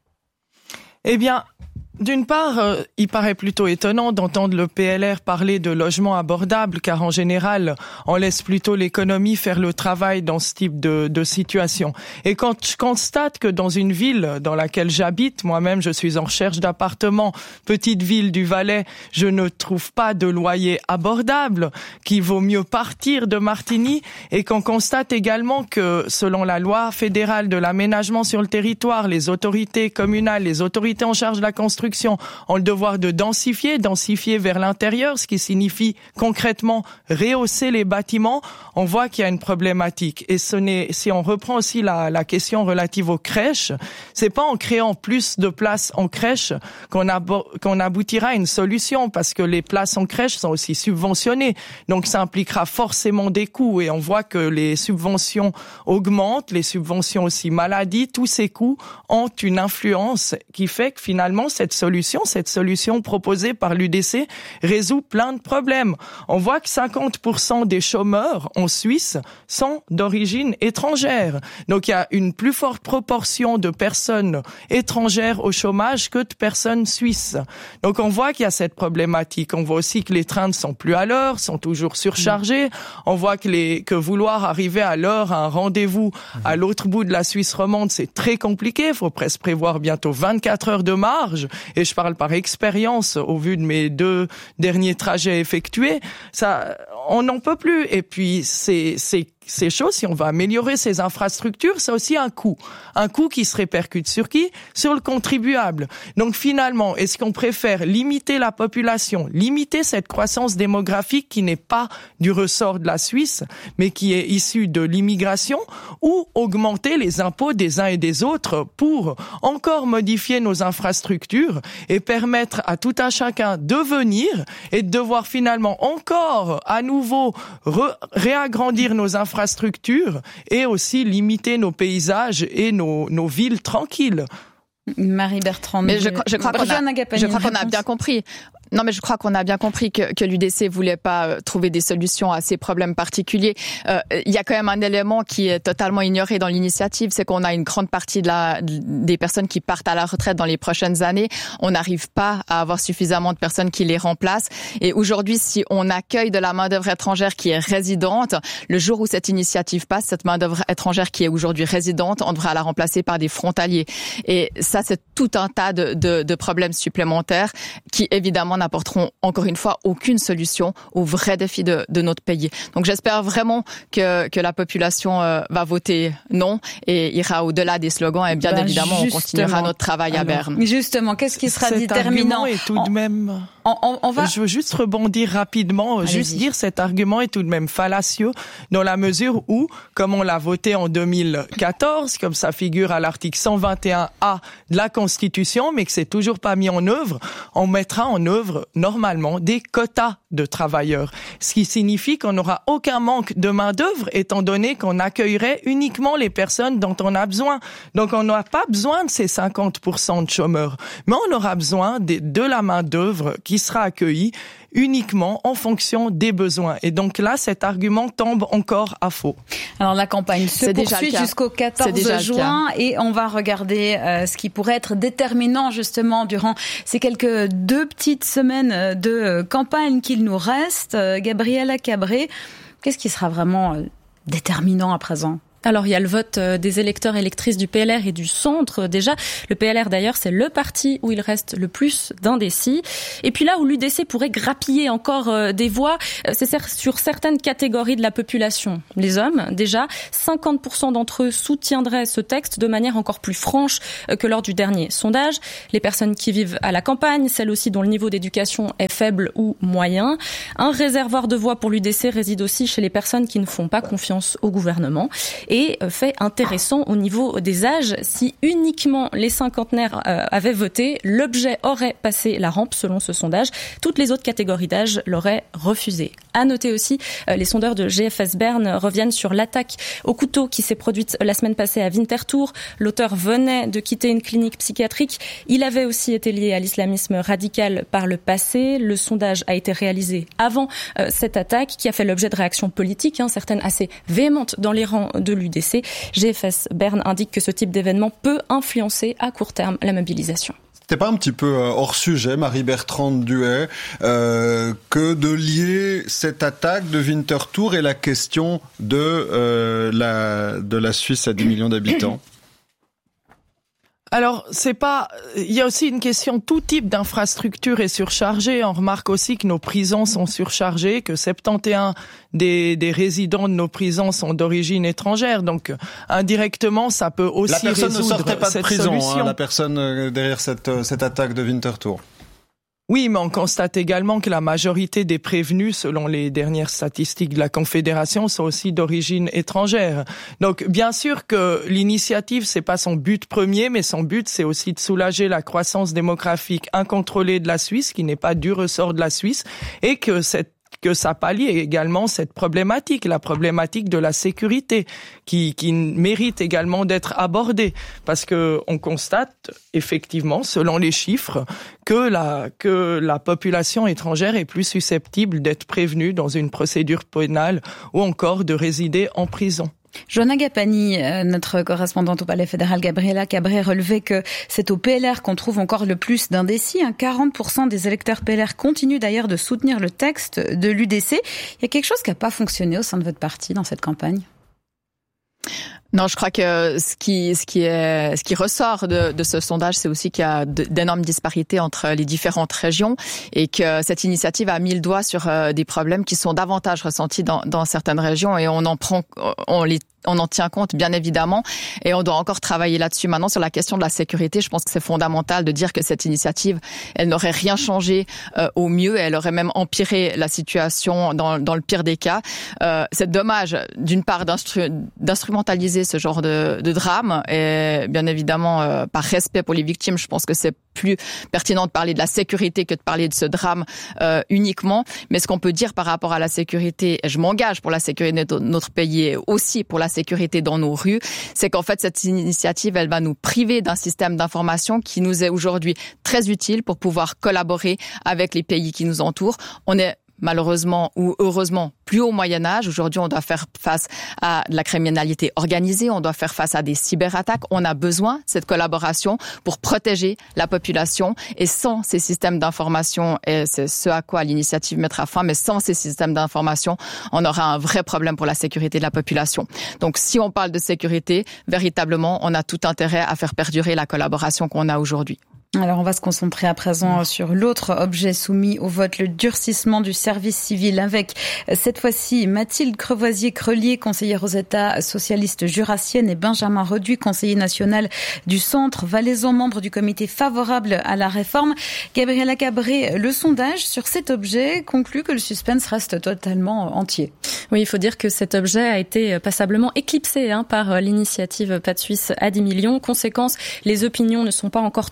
Eh bien, d'une part, euh, il paraît plutôt étonnant d'entendre le P L R parler de logement abordable, car en général, on laisse plutôt l'économie faire le travail dans ce type de, de situation. Et quand je constate que dans une ville dans laquelle j'habite, moi-même je suis en recherche d'appartements, petite ville du Valais, je ne trouve pas de loyer abordable, qu'il vaut mieux partir de Martigny, et qu'on constate également que selon la loi fédérale de l'aménagement sur le territoire, les autorités communales, les autorités en charge de la construction ont le devoir de densifier, densifier vers l'intérieur, ce qui signifie concrètement rehausser les bâtiments. On voit qu'il y a une problématique. Et ce n'est, si on reprend aussi la, la question relative aux crèches, c'est pas en créant plus de places en crèche qu'on, abo- qu'on aboutira à une solution, parce que les places en crèche sont aussi subventionnées. Donc ça impliquera forcément des coûts, et on voit que les subventions augmentent, les subventions aussi maladie, tous ces coûts ont une influence qui fait que finalement cette solution, cette solution proposée par l'U D C résout plein de problèmes. On voit que cinquante pour cent des chômeurs en Suisse sont d'origine étrangère. Donc il y a une plus forte proportion de personnes étrangères au chômage que de personnes suisses. Donc on voit qu'il y a cette problématique. On voit aussi que les trains ne sont plus à l'heure, sont toujours surchargés. On voit que, les, que vouloir arriver à l'heure à un rendez-vous à l'autre bout de la Suisse romande, c'est très compliqué. Il faut presque prévoir bientôt vingt-quatre heures de marge. Et je parle par expérience, au vu de mes deux derniers trajets effectués, ça, on n'en peut plus. Et puis, c'est, c'est, ces choses, si on va améliorer ces infrastructures, ça a aussi un coût. Un coût qui se répercute sur qui ? Sur le contribuable. Donc finalement, est-ce qu'on préfère limiter la population, limiter cette croissance démographique qui n'est pas du ressort de la Suisse, mais qui est issue de l'immigration, ou augmenter les impôts des uns et des autres pour encore modifier nos infrastructures et permettre à tout un chacun de venir et de devoir finalement encore à nouveau re- réagrandir nos infrastructures infrastructures et aussi limiter nos paysages et nos, nos villes tranquilles. Marie-Bertrande. Mais je, je crois qu'on a, je crois qu'on a bien compris. Non, mais je crois qu'on a bien compris que, que l'U D C voulait pas euh, trouver des solutions à ces problèmes particuliers. Euh, il y a quand même un élément qui est totalement ignoré dans l'initiative, c'est qu'on a une grande partie de la, des personnes qui partent à la retraite dans les prochaines années. On n'arrive pas à avoir suffisamment de personnes qui les remplacent. Et aujourd'hui, si on accueille de la main-d'œuvre étrangère qui est résidente, le jour où cette initiative passe, cette main-d'œuvre étrangère qui est aujourd'hui résidente, on devra la remplacer par des frontaliers. Et ça, c'est tout un tas de, de, de problèmes supplémentaires qui, évidemment, n'apporteront encore une fois aucune solution aux vrais défis de, de notre pays. Donc j'espère vraiment que, que la population euh, va voter non et ira au-delà des slogans, et bien ben évidemment on continuera notre travail alors, à Berne. Mais justement, qu'est-ce qui sera cet déterminant est tout de même... On, on, on va... Je veux juste rebondir rapidement, Allez-y. juste dire cet argument est tout de même fallacieux dans la mesure où, comme on l'a voté en deux mille quatorze, comme ça figure à l'article cent vingt et un A de la Constitution, mais que c'est toujours pas mis en œuvre, on mettra en œuvre normalement des quotas de travailleurs. Ce qui signifie qu'on n'aura aucun manque de main-d'œuvre étant donné qu'on accueillerait uniquement les personnes dont on a besoin. Donc on n'aura pas besoin de ces cinquante pour cent de chômeurs, mais on aura besoin de, de la main-d'œuvre qui qui sera accueilli uniquement en fonction des besoins. Et donc là, cet argument tombe encore à faux. Alors la campagne se C'est déjà poursuit le cas. jusqu'au quatorze juin et on va regarder euh, ce qui pourrait être déterminant justement durant ces quelques deux petites semaines de euh, campagne qu'il nous reste. Euh, Gabriela Cabré, qu'est-ce qui sera vraiment euh, déterminant à présent ? Alors, il y a le vote des électeurs et électrices du P L R et du centre. Déjà, le P L R, d'ailleurs, c'est le parti où il reste le plus d'indécis. Et puis là où l'U D C pourrait grappiller encore des voix, c'est sur certaines catégories de la population. Les hommes, déjà, cinquante pour cent d'entre eux soutiendraient ce texte de manière encore plus franche que lors du dernier sondage. Les personnes qui vivent à la campagne, celles aussi dont le niveau d'éducation est faible ou moyen. Un réservoir de voix pour l'U D C réside aussi chez les personnes qui ne font pas confiance au gouvernement. Et fait intéressant au niveau des âges, si uniquement les cinquantenaires euh, avaient voté, l'objet aurait passé la rampe selon ce sondage. Toutes les autres catégories d'âge l'auraient refusé. À noter aussi, euh, les sondeurs de G F S Bern reviennent sur l'attaque au couteau qui s'est produite la semaine passée à Winterthur. L'auteur venait de quitter une clinique psychiatrique. Il avait aussi été lié à l'islamisme radical par le passé. Le sondage a été réalisé avant euh, cette attaque qui a fait l'objet de réactions politiques, hein, certaines assez véhémentes dans les rangs de l'U D C. G F S Bern indique que ce type d'événement peut influencer à court terme la mobilisation. C'était pas un petit peu hors sujet, Marie-Bertrande Duhay, euh, que de lier cette attaque de Winterthur et la question de euh, la de la Suisse à dix millions d'habitants? Alors, c'est pas, il y a aussi une question, tout type d'infrastructure est surchargé. On remarque aussi que nos prisons sont surchargées, que soixante et onze des, des résidents de nos prisons sont d'origine étrangère. Donc, indirectement, ça peut aussi résoudre cette solution. La personne ne sortait pas de prison, hein, la personne derrière cette, cette attaque de Winterthur. Oui, mais on constate également que la majorité des prévenus, selon les dernières statistiques de la Confédération, sont aussi d'origine étrangère. Donc, bien sûr que l'initiative, c'est pas son but premier, mais son but, c'est aussi de soulager la croissance démographique incontrôlée de la Suisse, qui n'est pas du ressort de la Suisse, et que cette que ça pallie également cette problématique, la problématique de la sécurité, qui, qui mérite également d'être abordée, parce que on constate effectivement, selon les chiffres, que la que la population étrangère est plus susceptible d'être prévenue dans une procédure pénale ou encore de résider en prison. Joanna Gapani, notre correspondante au Palais fédéral, Gabriela Cabré, relevait que c'est au P L R qu'on trouve encore le plus d'indécis. quarante pour cent des électeurs P L R continuent d'ailleurs de soutenir le texte de l'U D C. Il y a quelque chose qui n'a pas fonctionné au sein de votre parti dans cette campagne ? Non, je crois que ce qui, ce qui est, ce qui ressort de, de ce sondage, c'est aussi qu'il y a d'énormes disparités entre les différentes régions et que cette initiative a mis le doigt sur des problèmes qui sont davantage ressentis dans, dans certaines régions et on en prend, on les on en tient compte, bien évidemment, et on doit encore travailler là-dessus. Maintenant, sur la question de la sécurité, je pense que c'est fondamental de dire que cette initiative, elle n'aurait rien changé euh, au mieux, elle aurait même empiré la situation dans, dans le pire des cas. Euh, c'est dommage, d'une part, d'instru- d'instrumentaliser ce genre de, de drame, et bien évidemment, euh, par respect pour les victimes, je pense que c'est plus pertinent de parler de la sécurité que de parler de ce drame euh, uniquement. Mais ce qu'on peut dire par rapport à la sécurité, et je m'engage pour la sécurité de notre pays et aussi pour la sécurité dans nos rues, c'est qu'en fait cette initiative, elle va nous priver d'un système d'information qui nous est aujourd'hui très utile pour pouvoir collaborer avec les pays qui nous entourent. On est malheureusement ou heureusement plus au Moyen-Âge. Aujourd'hui, on doit faire face à de la criminalité organisée, on doit faire face à des cyberattaques. On a besoin de cette collaboration pour protéger la population. Et sans ces systèmes d'information, et c'est ce à quoi l'initiative mettra fin, mais sans ces systèmes d'information, on aura un vrai problème pour la sécurité de la population. Donc, si on parle de sécurité, véritablement, on a tout intérêt à faire perdurer la collaboration qu'on a aujourd'hui. Alors on va se concentrer à présent sur l'autre objet soumis au vote, le durcissement du service civil, avec cette fois-ci Mathilde Crevoisier-Crelier, conseillère aux États socialistes jurassienne, et Benjamin Reduit, conseiller national du Centre valaisan, membre du comité favorable à la réforme. Gabriela Cabré, le sondage sur cet objet conclut que le suspense reste totalement entier. Oui, il faut dire que cet objet a été passablement éclipsé hein, par l'initiative Pas de Suisse à dix millions. Conséquence, les opinions ne sont pas encore totalement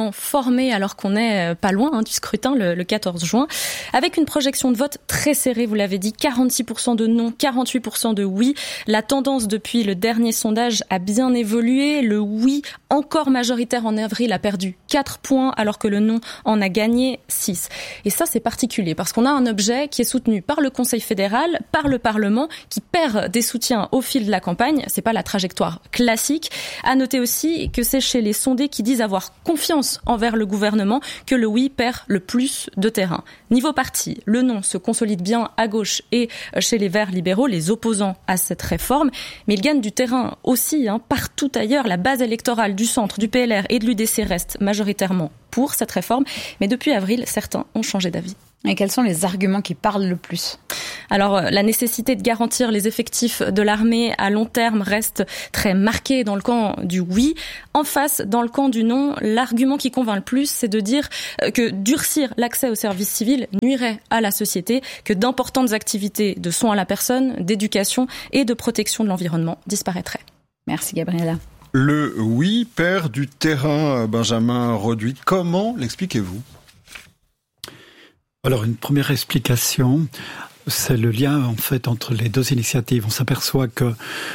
totalement formé alors qu'on est pas loin hein, du scrutin le, le quatorze juin, avec une projection de vote très serrée, vous l'avez dit, quarante-six pour cent de non, quarante-huit pour cent de oui. La tendance depuis le dernier sondage a bien évolué. Le oui, encore majoritaire en avril, a perdu quatre points alors que le non en a gagné six. Et ça, c'est particulier parce qu'on a un objet qui est soutenu par le Conseil fédéral, par le Parlement, qui perd des soutiens au fil de la campagne. C'est pas la trajectoire classique. À noter aussi que c'est chez les sondés qui disent avoir confiance envers le gouvernement que le oui perd le plus de terrain. Niveau parti, le non se consolide bien à gauche et chez les Verts libéraux, les opposants à cette réforme, mais il gagne du terrain aussi hein, partout ailleurs. La base électorale du centre, du P L R et de l'U D C reste majoritairement pour cette réforme, mais depuis avril, certains ont changé d'avis. Et quels sont les arguments qui parlent le plus ? Alors, la nécessité de garantir les effectifs de l'armée à long terme reste très marquée dans le camp du oui. En face, dans le camp du non, l'argument qui convainc le plus, c'est de dire que durcir l'accès au service civil nuirait à la société, que d'importantes activités de soins à la personne, d'éducation et de protection de l'environnement disparaîtraient. Merci Gabriela. Le oui perd du terrain, Benjamin Reduit. Comment l'expliquez-vous ? Alors, une première explication, c'est le lien en fait entre les deux initiatives. On s'aperçoit que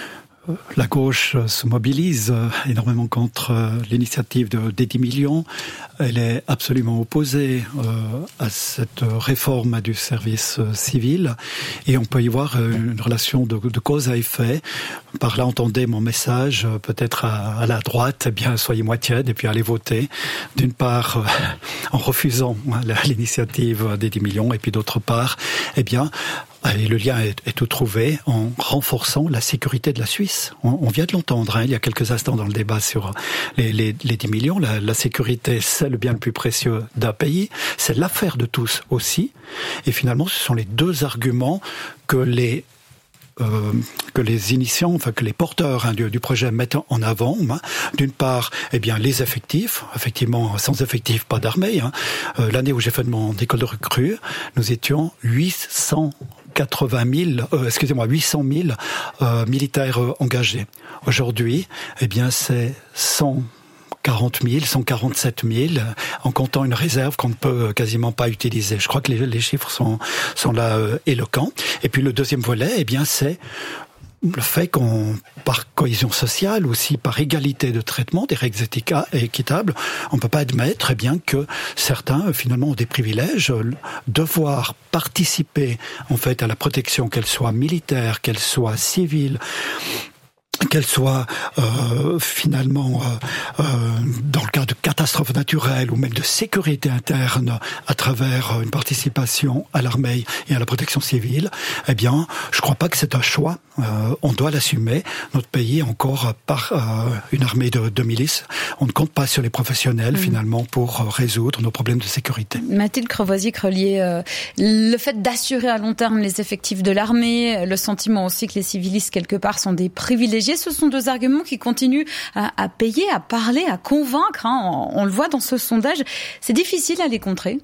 la gauche se mobilise énormément contre l'initiative de, des dix millions. Elle est absolument opposée euh, à cette réforme du service civil. Et on peut y voir une relation de, de cause à effet. Par là, entendez mon message, peut-être à, à la droite, eh bien, soyez moins tiède et puis allez voter. D'une part, euh, en refusant hein, l'initiative des dix millions, et puis d'autre part, eh bien, et le lien est, est tout trouvé en renforçant la sécurité de la Suisse. On, on vient de l'entendre hein, il y a quelques instants dans le débat sur les, les, les dix millions. La, la sécurité, c'est le bien le plus précieux d'un pays. C'est l'affaire de tous aussi. Et finalement, ce sont les deux arguments que les Euh, que les initiants, enfin que les porteurs hein, du, du projet mettent en avant. Hein. D'une part, eh bien les effectifs. Effectivement, sans effectifs, pas d'armée. Hein. Euh, l'année où j'ai fait mon école de recrue, nous étions huit cent quatre-vingt mille, euh, excusez-moi, huit cent mille euh, militaires euh, engagés. Aujourd'hui, eh bien c'est cent quarante mille, cent quarante-sept mille, en comptant une réserve qu'on ne peut quasiment pas utiliser. Je crois que les, les chiffres sont, sont là euh, éloquents. Et puis le deuxième volet, eh bien, c'est le fait qu'on, par cohésion sociale, aussi par égalité de traitement, des règles équitables, on ne peut pas admettre eh bien, que certains, finalement, ont des privilèges. Devoir participer, en fait, à la protection, qu'elle soit militaire, qu'elle soit civile, qu'elle soit euh, finalement euh, euh, dans le cas de catastrophes naturelles ou même de sécurité interne à travers une participation à l'armée et à la protection civile, eh bien, je crois pas que c'est un choix. Euh, on doit l'assumer. Notre pays est encore par euh, une armée de, de milices. On ne compte pas sur les professionnels mmh. finalement pour résoudre nos problèmes de sécurité. Mathilde Crevoisic-Relier, euh, le fait d'assurer à long terme les effectifs de l'armée, le sentiment aussi que les civilistes quelque part sont des privilégiés, ce sont deux arguments qui continuent à, à payer, à parler, à convaincre. Hein. On, on le voit dans ce sondage. C'est difficile à les contrer.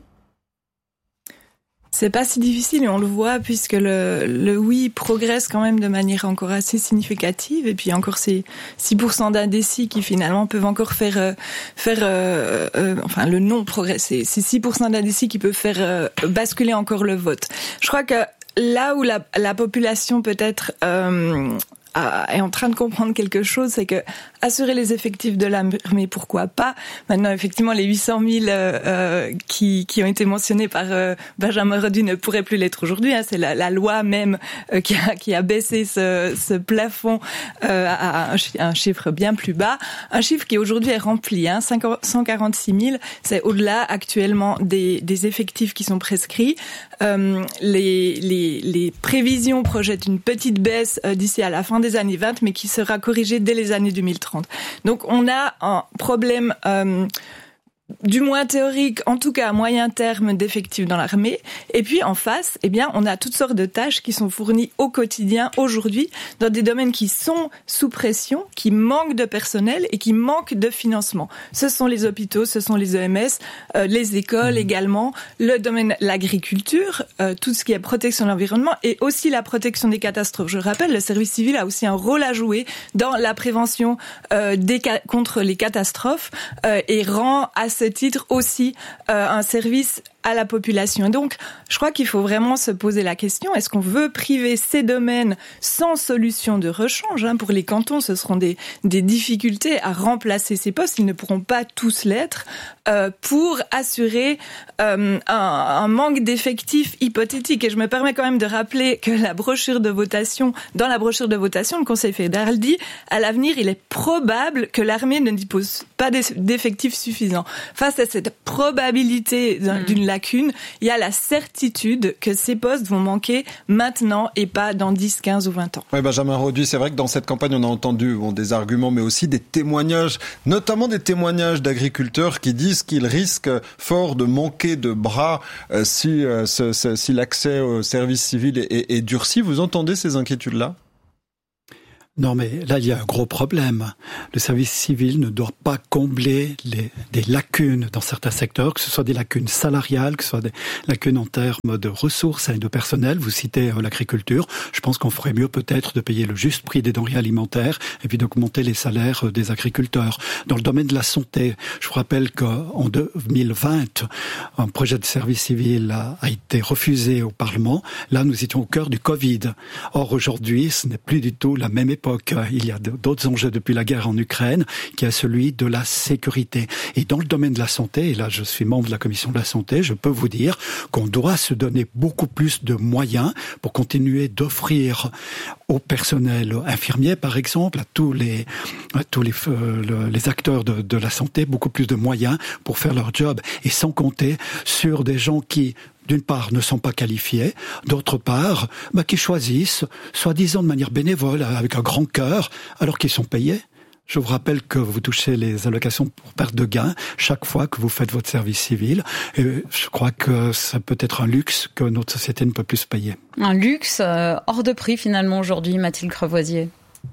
C'est pas si difficile et on le voit puisque le, le oui progresse quand même de manière encore assez significative et puis encore ces six pour cent d'indécis qui finalement peuvent encore faire euh, faire euh, euh, enfin le non progresse, c'est six pour cent d'indécis qui peuvent faire euh, basculer encore le vote. Je crois que là où la, la population peut-être euh, est en train de comprendre quelque chose, c'est que assurer les effectifs de l'armée, pourquoi pas. Maintenant, effectivement, les huit cent mille euh, qui, qui ont été mentionnés par euh, Benjamin Reduit ne pourraient plus l'être aujourd'hui. Hein. C'est la, la loi même euh, qui, a, qui a baissé ce, ce plafond euh, à un, un chiffre bien plus bas. Un chiffre qui aujourd'hui est rempli. Hein. cent quarante-six mille, c'est au-delà actuellement des, des effectifs qui sont prescrits. Euh, les, les, les prévisions projettent une petite baisse euh, d'ici à la fin des années vingt, mais qui sera corrigée dès les années deux mille trente. Donc on a un problème euh, du moins théorique, en tout cas à moyen terme d'effectifs dans l'armée. Et puis en face, eh bien, on a toutes sortes de tâches qui sont fournies au quotidien aujourd'hui dans des domaines qui sont sous pression, qui manquent de personnel et qui manquent de financement. Ce sont les hôpitaux, ce sont les E M S, euh, les écoles également, le domaine l'agriculture, euh, tout ce qui est protection de l'environnement et aussi la protection des catastrophes. Je rappelle, le service civil a aussi un rôle à jouer dans la prévention euh, des ca- contre les catastrophes euh, et rend assez ce titre aussi euh, un service à la population. Et donc, je crois qu'il faut vraiment se poser la question, est-ce qu'on veut priver ces domaines sans solution de rechange, hein? Pour les cantons, ce seront des, des difficultés à remplacer ces postes, ils ne pourront pas tous l'être, euh, pour assurer euh, un, un manque d'effectifs hypothétique. Et je me permets quand même de rappeler que la brochure de votation, dans la brochure de votation, le Conseil fédéral dit, à l'avenir, il est probable que l'armée ne dispose pas d'effectifs suffisants. Face à cette probabilité d'une lacune, il y a la certitude que ces postes vont manquer maintenant et pas dans dix, quinze ou vingt ans. Oui, Benjamin Roduit, c'est vrai que dans cette campagne, on a entendu bon, des arguments, mais aussi des témoignages, notamment des témoignages d'agriculteurs qui disent qu'ils risquent fort de manquer de bras euh, si, euh, ce, ce, si l'accès au service civil est, est, est durci. Vous entendez ces inquiétudes-là ? Non, mais là, il y a un gros problème. Le service civil ne doit pas combler les, des lacunes dans certains secteurs, que ce soit des lacunes salariales, que ce soit des lacunes en termes de ressources et de personnel. Vous citez euh, l'agriculture. Je pense qu'on ferait mieux peut-être de payer le juste prix des denrées alimentaires et puis d'augmenter les salaires euh, des agriculteurs. Dans le domaine de la santé, je vous rappelle qu'en deux mille vingt, un projet de service civil a, a été refusé au Parlement. Là, nous étions au cœur du Covid. Or, aujourd'hui, ce n'est plus du tout la même époque. Il y a d'autres enjeux depuis la guerre en Ukraine, qui est celui de la sécurité. Et dans le domaine de la santé, et là je suis membre de la commission de la santé, je peux vous dire qu'on doit se donner beaucoup plus de moyens pour continuer d'offrir au personnel infirmier, par exemple, à tous les, à tous les, euh, les acteurs de, de la santé, beaucoup plus de moyens pour faire leur job. Et sans compter sur des gens qui, d'une part, ne sont pas qualifiés, d'autre part, bah, qui choisissent, soi-disant de manière bénévole, avec un grand cœur, alors qu'ils sont payés. Je vous rappelle que vous touchez les allocations pour perte de gain chaque fois que vous faites votre service civil. Et je crois que ça peut être un luxe que notre société ne peut plus se payer. Un luxe euh, hors de prix finalement aujourd'hui, Mathilde Crevoisier.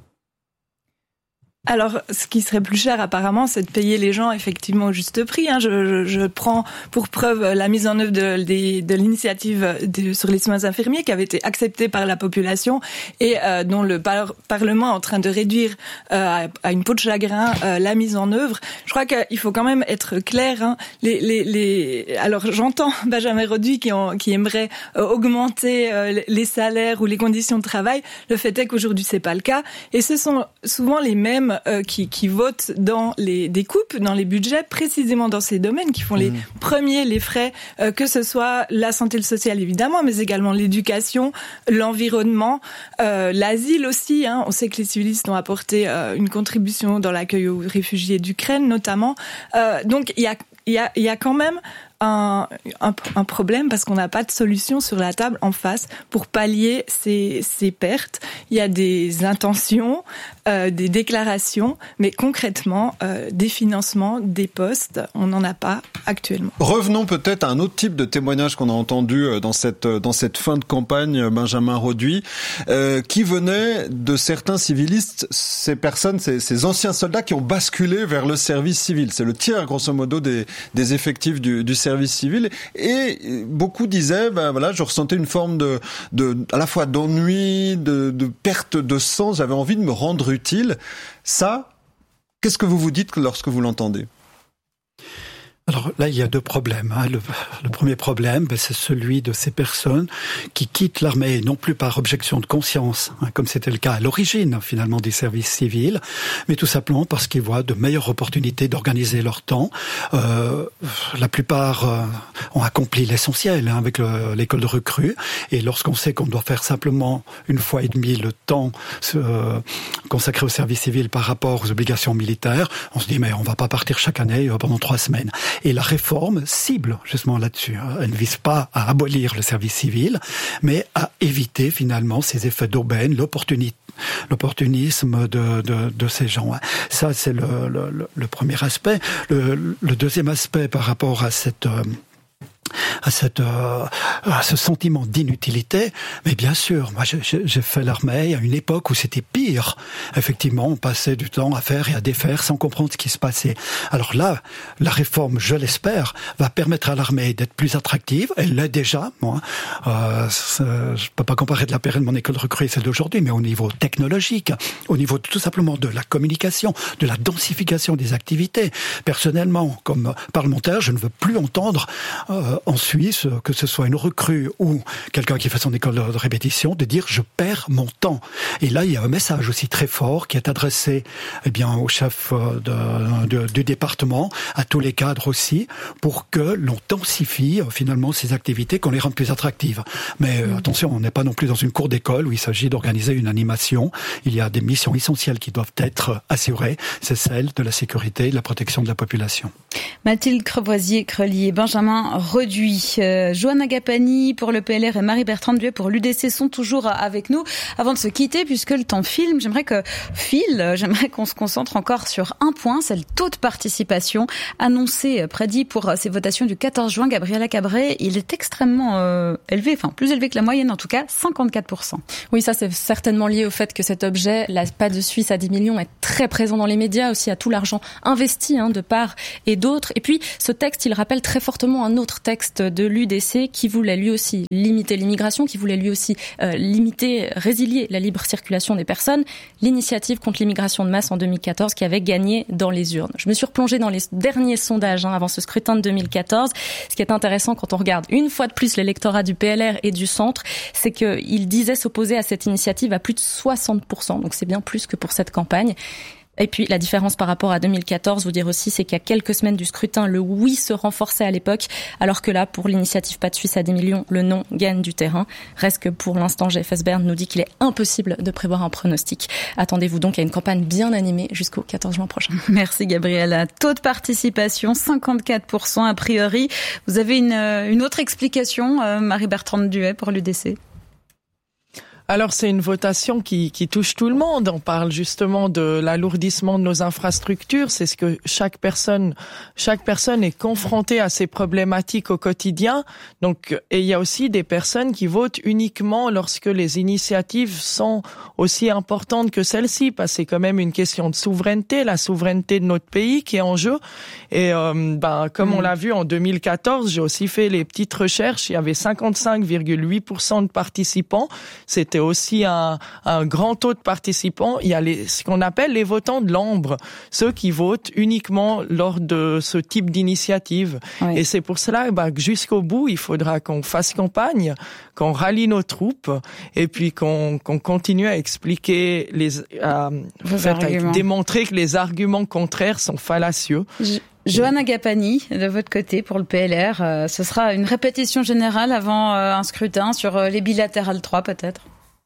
Alors, ce qui serait plus cher apparemment, c'est de payer les gens effectivement au juste prix. Hein. Je, je, je prends pour preuve la mise en œuvre de, de, de l'initiative de, sur les soins infirmiers qui avait été acceptée par la population et euh, dont le par- Parlement est en train de réduire euh, à, à une peau de chagrin euh, la mise en œuvre. Je crois qu'il faut quand même être clair. Hein. Les, les, les... Alors, j'entends Benjamin Roduit qui, ont, qui aimerait euh, augmenter euh, les salaires ou les conditions de travail. Le fait est qu'aujourd'hui, c'est pas le cas. Et ce sont souvent les mêmes Euh, qui, qui votent dans les des coupes dans les budgets précisément dans ces domaines qui font les mmh. premiers les frais euh, que ce soit la santé et le social évidemment mais également l'éducation, l'environnement, euh, l'asile aussi hein. On sait que les civilistes ont apporté euh, une contribution dans l'accueil aux réfugiés d'Ukraine notamment euh, donc il y a il y a il y a quand même Un, un, un problème parce qu'on n'a pas de solution sur la table en face pour pallier ces, ces pertes. Il y a des intentions, euh, des déclarations, mais concrètement, euh, des financements, des postes, on n'en a pas actuellement. Revenons peut-être à un autre type de témoignage qu'on a entendu dans cette, dans cette fin de campagne, Benjamin Roduit, euh, qui venait de certains civilistes, ces personnes, ces, ces anciens soldats qui ont basculé vers le service civil. C'est le tiers, grosso modo, des, des effectifs du, du service service civil et beaucoup disaient ben voilà je ressentais une forme de de à la fois d'ennui de de perte de sens, j'avais envie de me rendre utile. Ça, qu'est-ce que vous vous dites lorsque vous l'entendez? Alors là, il y a deux problèmes. Hein. Le, le premier problème, ben, c'est celui de ces personnes qui quittent l'armée, non plus par objection de conscience, hein, comme c'était le cas à l'origine, finalement, du service civil, mais tout simplement parce qu'ils voient de meilleures opportunités d'organiser leur temps. Euh, la plupart euh, ont accompli l'essentiel hein, avec le, l'école de recrues, et lorsqu'on sait qu'on doit faire simplement une fois et demie le temps euh, consacré au service civil par rapport aux obligations militaires, on se dit, mais on va pas partir chaque année euh, pendant trois semaines. Et la réforme cible justement là-dessus. Elle ne vise pas à abolir le service civil, mais à éviter finalement ces effets d'aubaine, l'opportunité, l'opportunisme de, de, de ces gens. Ça, c'est le, le, le premier aspect. Le, le deuxième aspect par rapport à cette... Euh, à cette euh, à ce sentiment d'inutilité. Mais bien sûr, moi j'ai, j'ai fait l'armée à une époque où c'était pire. Effectivement, on passait du temps à faire et à défaire sans comprendre ce qui se passait. Alors là, la réforme, je l'espère, va permettre à l'armée d'être plus attractive. Elle l'est déjà. Moi, euh, je peux pas comparer de la période de mon école de recrue et celle d'aujourd'hui, mais au niveau technologique, au niveau tout simplement de la communication, de la densification des activités. Personnellement, comme parlementaire, je ne veux plus entendre euh, en Suisse, que ce soit une recrue ou quelqu'un qui fait son école de répétition, de dire je perds mon temps. Et là, il y a un message aussi très fort qui est adressé eh bien au chef de, de, du département, à tous les cadres aussi, pour que l'on densifie finalement ces activités, qu'on les rende plus attractives. Mais euh, attention, on n'est pas non plus dans une cour d'école où il s'agit d'organiser une animation. Il y a des missions essentielles qui doivent être assurées. C'est celle de la sécurité et de la protection de la population. Mathilde Crevoisier-Crelier, Benjamin Reduit, euh, Johanna Gapani pour le P L R et Marie-Bertrande Duet pour l'U D C sont toujours avec nous. Avant de se quitter, puisque le temps file, j'aimerais que file, j'aimerais qu'on se concentre encore sur un point, c'est le taux de participation annoncé, prédit pour ces votations du quatorze juin. Gabriela Cabré, il est extrêmement euh, élevé, enfin plus élevé que la moyenne en tout cas, cinquante-quatre pour cent. Oui, ça c'est certainement lié au fait que cet objet, la P A de Suisse à dix millions, est très présent dans les médias, aussi à tout l'argent investi hein, de part et d'autres. Et puis ce texte, il rappelle très fortement un autre texte de l'U D C qui voulait lui aussi limiter l'immigration, qui voulait lui aussi euh, limiter, résilier la libre circulation des personnes, l'initiative contre l'immigration de masse en deux mille quatorze qui avait gagné dans les urnes. Je me suis replongée dans les derniers sondages hein, avant ce scrutin de deux mille quatorze. Ce qui est intéressant quand on regarde une fois de plus l'électorat du P L R et du centre, c'est qu'il disait s'opposer à cette initiative à plus de soixante pour cent. Donc c'est bien plus que pour cette campagne. Et puis la différence par rapport à deux mille quatorze, vous dire aussi, c'est qu'il y a quelques semaines du scrutin, le oui se renforçait à l'époque, alors que là, pour l'initiative P A de Suisse à dix millions, le non gagne du terrain. Reste que pour l'instant, G F S Bern nous dit qu'il est impossible de prévoir un pronostic. Attendez-vous donc à une campagne bien animée jusqu'au quatorze juin prochain. Merci Gabriela. Taux de participation, cinquante-quatre pour cent a priori. Vous avez une, une autre explication, euh, Marie-Bertrande Duet pour l'U D C? Alors c'est une votation qui, qui touche tout le monde. On parle justement de l'alourdissement de nos infrastructures. C'est ce que chaque personne, chaque personne est confrontée à ces problématiques au quotidien. Donc, et il y a aussi des personnes qui votent uniquement lorsque les initiatives sont aussi importantes que celles-ci, parce que c'est quand même une question de souveraineté, la souveraineté de notre pays qui est en jeu. Et euh, ben comme mmh. on l'a vu en deux mille quatorze, j'ai aussi fait les petites recherches. Il y avait cinquante-cinq virgule huit pour cent de participants. C'était aussi un, un grand taux de participants. Il y a les, ce qu'on appelle les votants de l'ombre, ceux qui votent uniquement lors de ce type d'initiative. Oui. Et c'est pour cela bah, que jusqu'au bout, il faudra qu'on fasse campagne, qu'on rallie nos troupes et puis qu'on, qu'on continue à expliquer, les, à, faire, à démontrer que les arguments contraires sont fallacieux. Je... Johanna Gapani, de votre côté, pour le P L R, euh, ce sera une répétition générale avant euh, un scrutin sur euh, les bilatérales trois, peut-être?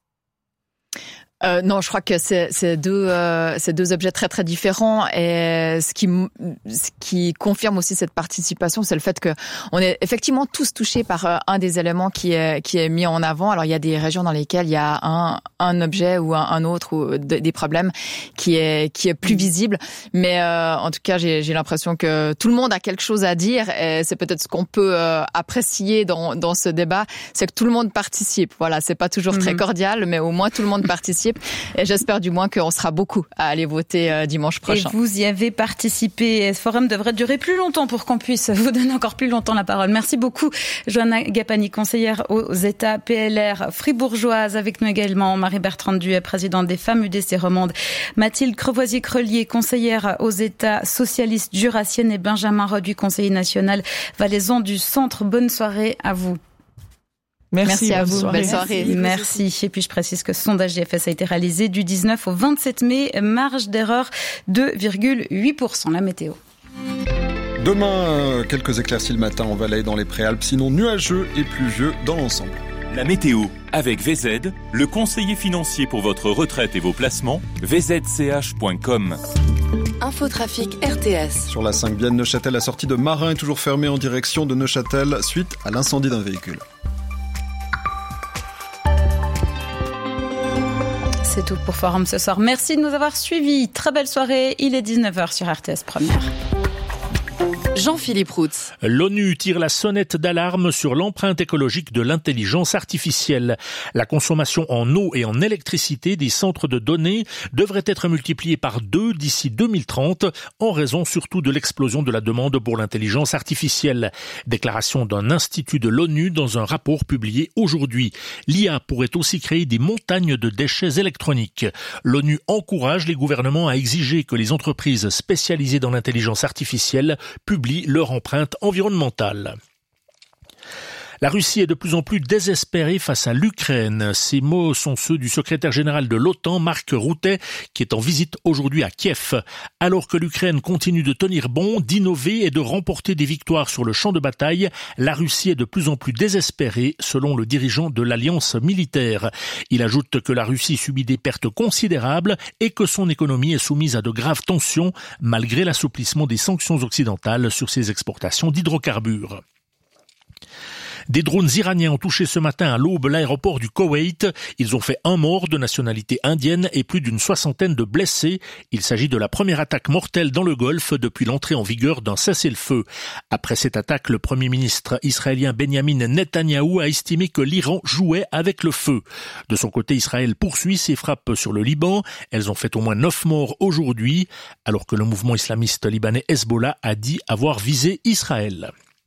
Euh, non, je crois que c'est, c'est deux, euh, c'est deux objets très très différents. Et ce qui, ce qui confirme aussi cette participation, c'est le fait que on est effectivement tous touchés par euh, un des éléments qui est qui est mis en avant. Alors il y a des régions dans lesquelles il y a un un objet ou un, un autre ou de, des problèmes qui est qui est plus visible. Mais euh, en tout cas, j'ai, j'ai l'impression que tout le monde a quelque chose à dire. Et c'est peut-être ce qu'on peut euh, apprécier dans dans ce débat, c'est que tout le monde participe. Voilà, c'est pas toujours très cordial, mais au moins tout le monde participe. Et j'espère du moins qu'on sera beaucoup à aller voter euh, dimanche prochain. Et vous y avez participé. Ce forum devrait durer plus longtemps pour qu'on puisse vous donner encore plus longtemps la parole. Merci beaucoup, Johanna Gapani, conseillère aux États P L R fribourgeoise. Avec nous également Marie-Bertrande Duet, présidente des femmes U D C Romande. Mathilde Crevoisier-Crelier, conseillère aux États socialistes jurassiennes. Et Benjamin Reduit, conseiller national valaisan du Centre. Bonne soirée à vous. Merci, Merci à vous. Soirée. Belle soirée. Merci. Merci. Et puis je précise que ce sondage G F S a été réalisé du dix-neuf au vingt-sept mai. Marge d'erreur deux virgule huit pour cent. La météo. Demain, quelques éclaircies le matin en Valais dans les Préalpes, sinon nuageux et pluvieux dans l'ensemble. La météo avec V Z, le conseiller financier pour votre retraite et vos placements, v z c h point com. Infotrafic R T S. Sur la cinq Bienne-Neuchâtel, la sortie de Marin est toujours fermée en direction de Neuchâtel suite à l'incendie d'un véhicule. C'est tout pour Forum ce soir. Merci de nous avoir suivis. Très belle soirée. Il est dix-neuf heures sur R T S Première. Jean-Philippe Routz. L'ONU tire la sonnette d'alarme sur l'empreinte écologique de l'intelligence artificielle. La consommation en eau et en électricité des centres de données devrait être multipliée par deux d'ici deux mille trente, en raison surtout de l'explosion de la demande pour l'intelligence artificielle. Déclaration d'un institut de l'ONU dans un rapport publié aujourd'hui. L'I A pourrait aussi créer des montagnes de déchets électroniques. L'ONU encourage les gouvernements à exiger que les entreprises spécialisées dans l'intelligence artificielle publient leur empreinte environnementale. La Russie est de plus en plus désespérée face à l'Ukraine. Ces mots sont ceux du secrétaire général de l'OTAN, Mark Rutte, qui est en visite aujourd'hui à Kiev. Alors que l'Ukraine continue de tenir bon, d'innover et de remporter des victoires sur le champ de bataille, la Russie est de plus en plus désespérée, selon le dirigeant de l'alliance militaire. Il ajoute que la Russie subit des pertes considérables et que son économie est soumise à de graves tensions, malgré l'assouplissement des sanctions occidentales sur ses exportations d'hydrocarbures. Des drones iraniens ont touché ce matin à l'aube l'aéroport du Koweït. Ils ont fait un mort de nationalité indienne et plus d'une soixantaine de blessés. Il s'agit de la première attaque mortelle dans le Golfe depuis l'entrée en vigueur d'un cessez-le-feu. Après cette attaque, le Premier ministre israélien Benjamin Netanyahou a estimé que l'Iran jouait avec le feu. De son côté, Israël poursuit ses frappes sur le Liban. Elles ont fait au moins neuf morts aujourd'hui, alors que le mouvement islamiste libanais Hezbollah a dit avoir visé Israël.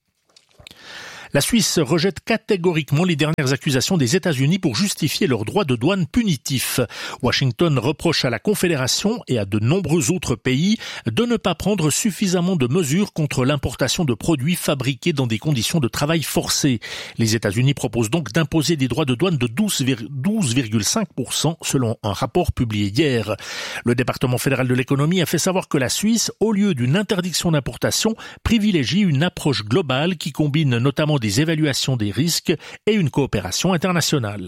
La Suisse rejette catégoriquement les dernières accusations des États-Unis pour justifier leurs droits de douane punitifs. Washington reproche à la Confédération et à de nombreux autres pays de ne pas prendre suffisamment de mesures contre l'importation de produits fabriqués dans des conditions de travail forcées. Les États-Unis proposent donc d'imposer des droits de douane de douze virgule cinq pour cent selon un rapport publié hier. Le département fédéral de l'économie a fait savoir que la Suisse, au lieu d'une interdiction d'importation, privilégie une approche globale qui combine notamment des des évaluations des risques et une coopération internationale.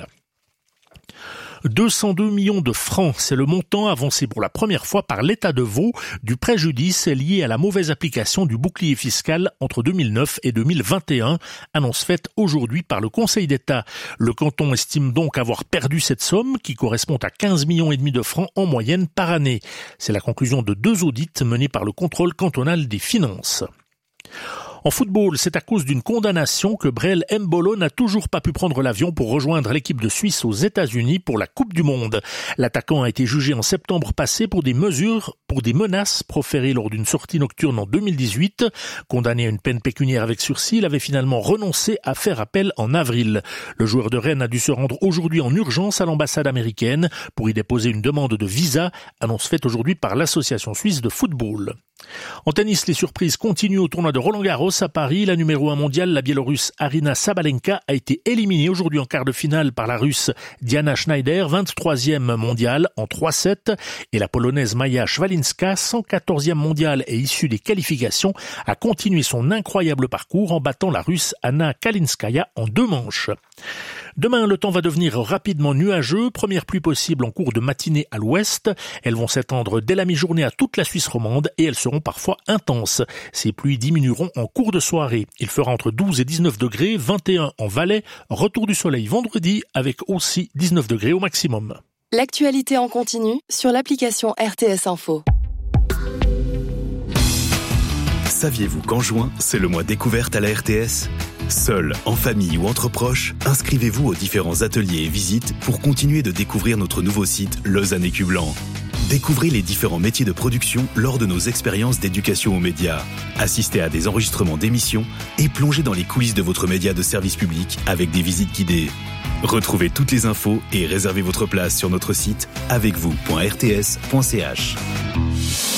deux cent deux millions de francs, c'est le montant avancé pour la première fois par l'État de Vaud du préjudice lié à la mauvaise application du bouclier fiscal entre deux mille neuf et deux mille vingt et un, annonce faite aujourd'hui par le Conseil d'État. Le canton estime donc avoir perdu cette somme qui correspond à quinze millions et demi de francs en moyenne par année. C'est la conclusion de deux audits menés par le contrôle cantonal des finances. En football, c'est à cause d'une condamnation que Breel Embolo n'a toujours pas pu prendre l'avion pour rejoindre l'équipe de Suisse aux États-Unis pour la Coupe du Monde. L'attaquant a été jugé en septembre passé pour des mesures, pour des menaces proférées lors d'une sortie nocturne en deux mille dix-huit. Condamné à une peine pécuniaire avec sursis, il avait finalement renoncé à faire appel en avril. Le joueur de Rennes a dû se rendre aujourd'hui en urgence à l'ambassade américaine pour y déposer une demande de visa, annonce faite aujourd'hui par l'Association suisse de football. En tennis, les surprises continuent au tournoi de Roland-Garros à Paris. La numéro un mondiale, la Biélorusse Aryna Sabalenka, a été éliminée aujourd'hui en quart de finale par la Russe Diana Schneider, vingt-troisième mondiale en trois sept. Et la Polonaise Maja Szwalinska, cent quatorzième mondiale et issue des qualifications, a continué son incroyable parcours en battant la Russe Anna Kalinskaya en deux manches. Demain, le temps va devenir rapidement nuageux. Première pluie possible en cours de matinée à l'ouest. Elles vont s'étendre dès la mi-journée à toute la Suisse romande et elles seront parfois intenses. Ces pluies diminueront en cours de soirée. Il fera entre douze et dix-neuf degrés, vingt et un en Valais. Retour du soleil vendredi avec aussi dix-neuf degrés au maximum. L'actualité en continu sur l'application R T S Info. Saviez-vous qu'en juin, c'est le mois découverte à la R T S ? Seul, en famille ou entre proches, inscrivez-vous aux différents ateliers et visites pour continuer de découvrir notre nouveau site Lausanne Écu Blanc. Découvrez les différents métiers de production lors de nos expériences d'éducation aux médias. Assistez à des enregistrements d'émissions et plongez dans les coulisses de votre média de service public avec des visites guidées. Retrouvez toutes les infos et réservez votre place sur notre site avec vous point r t s point c h.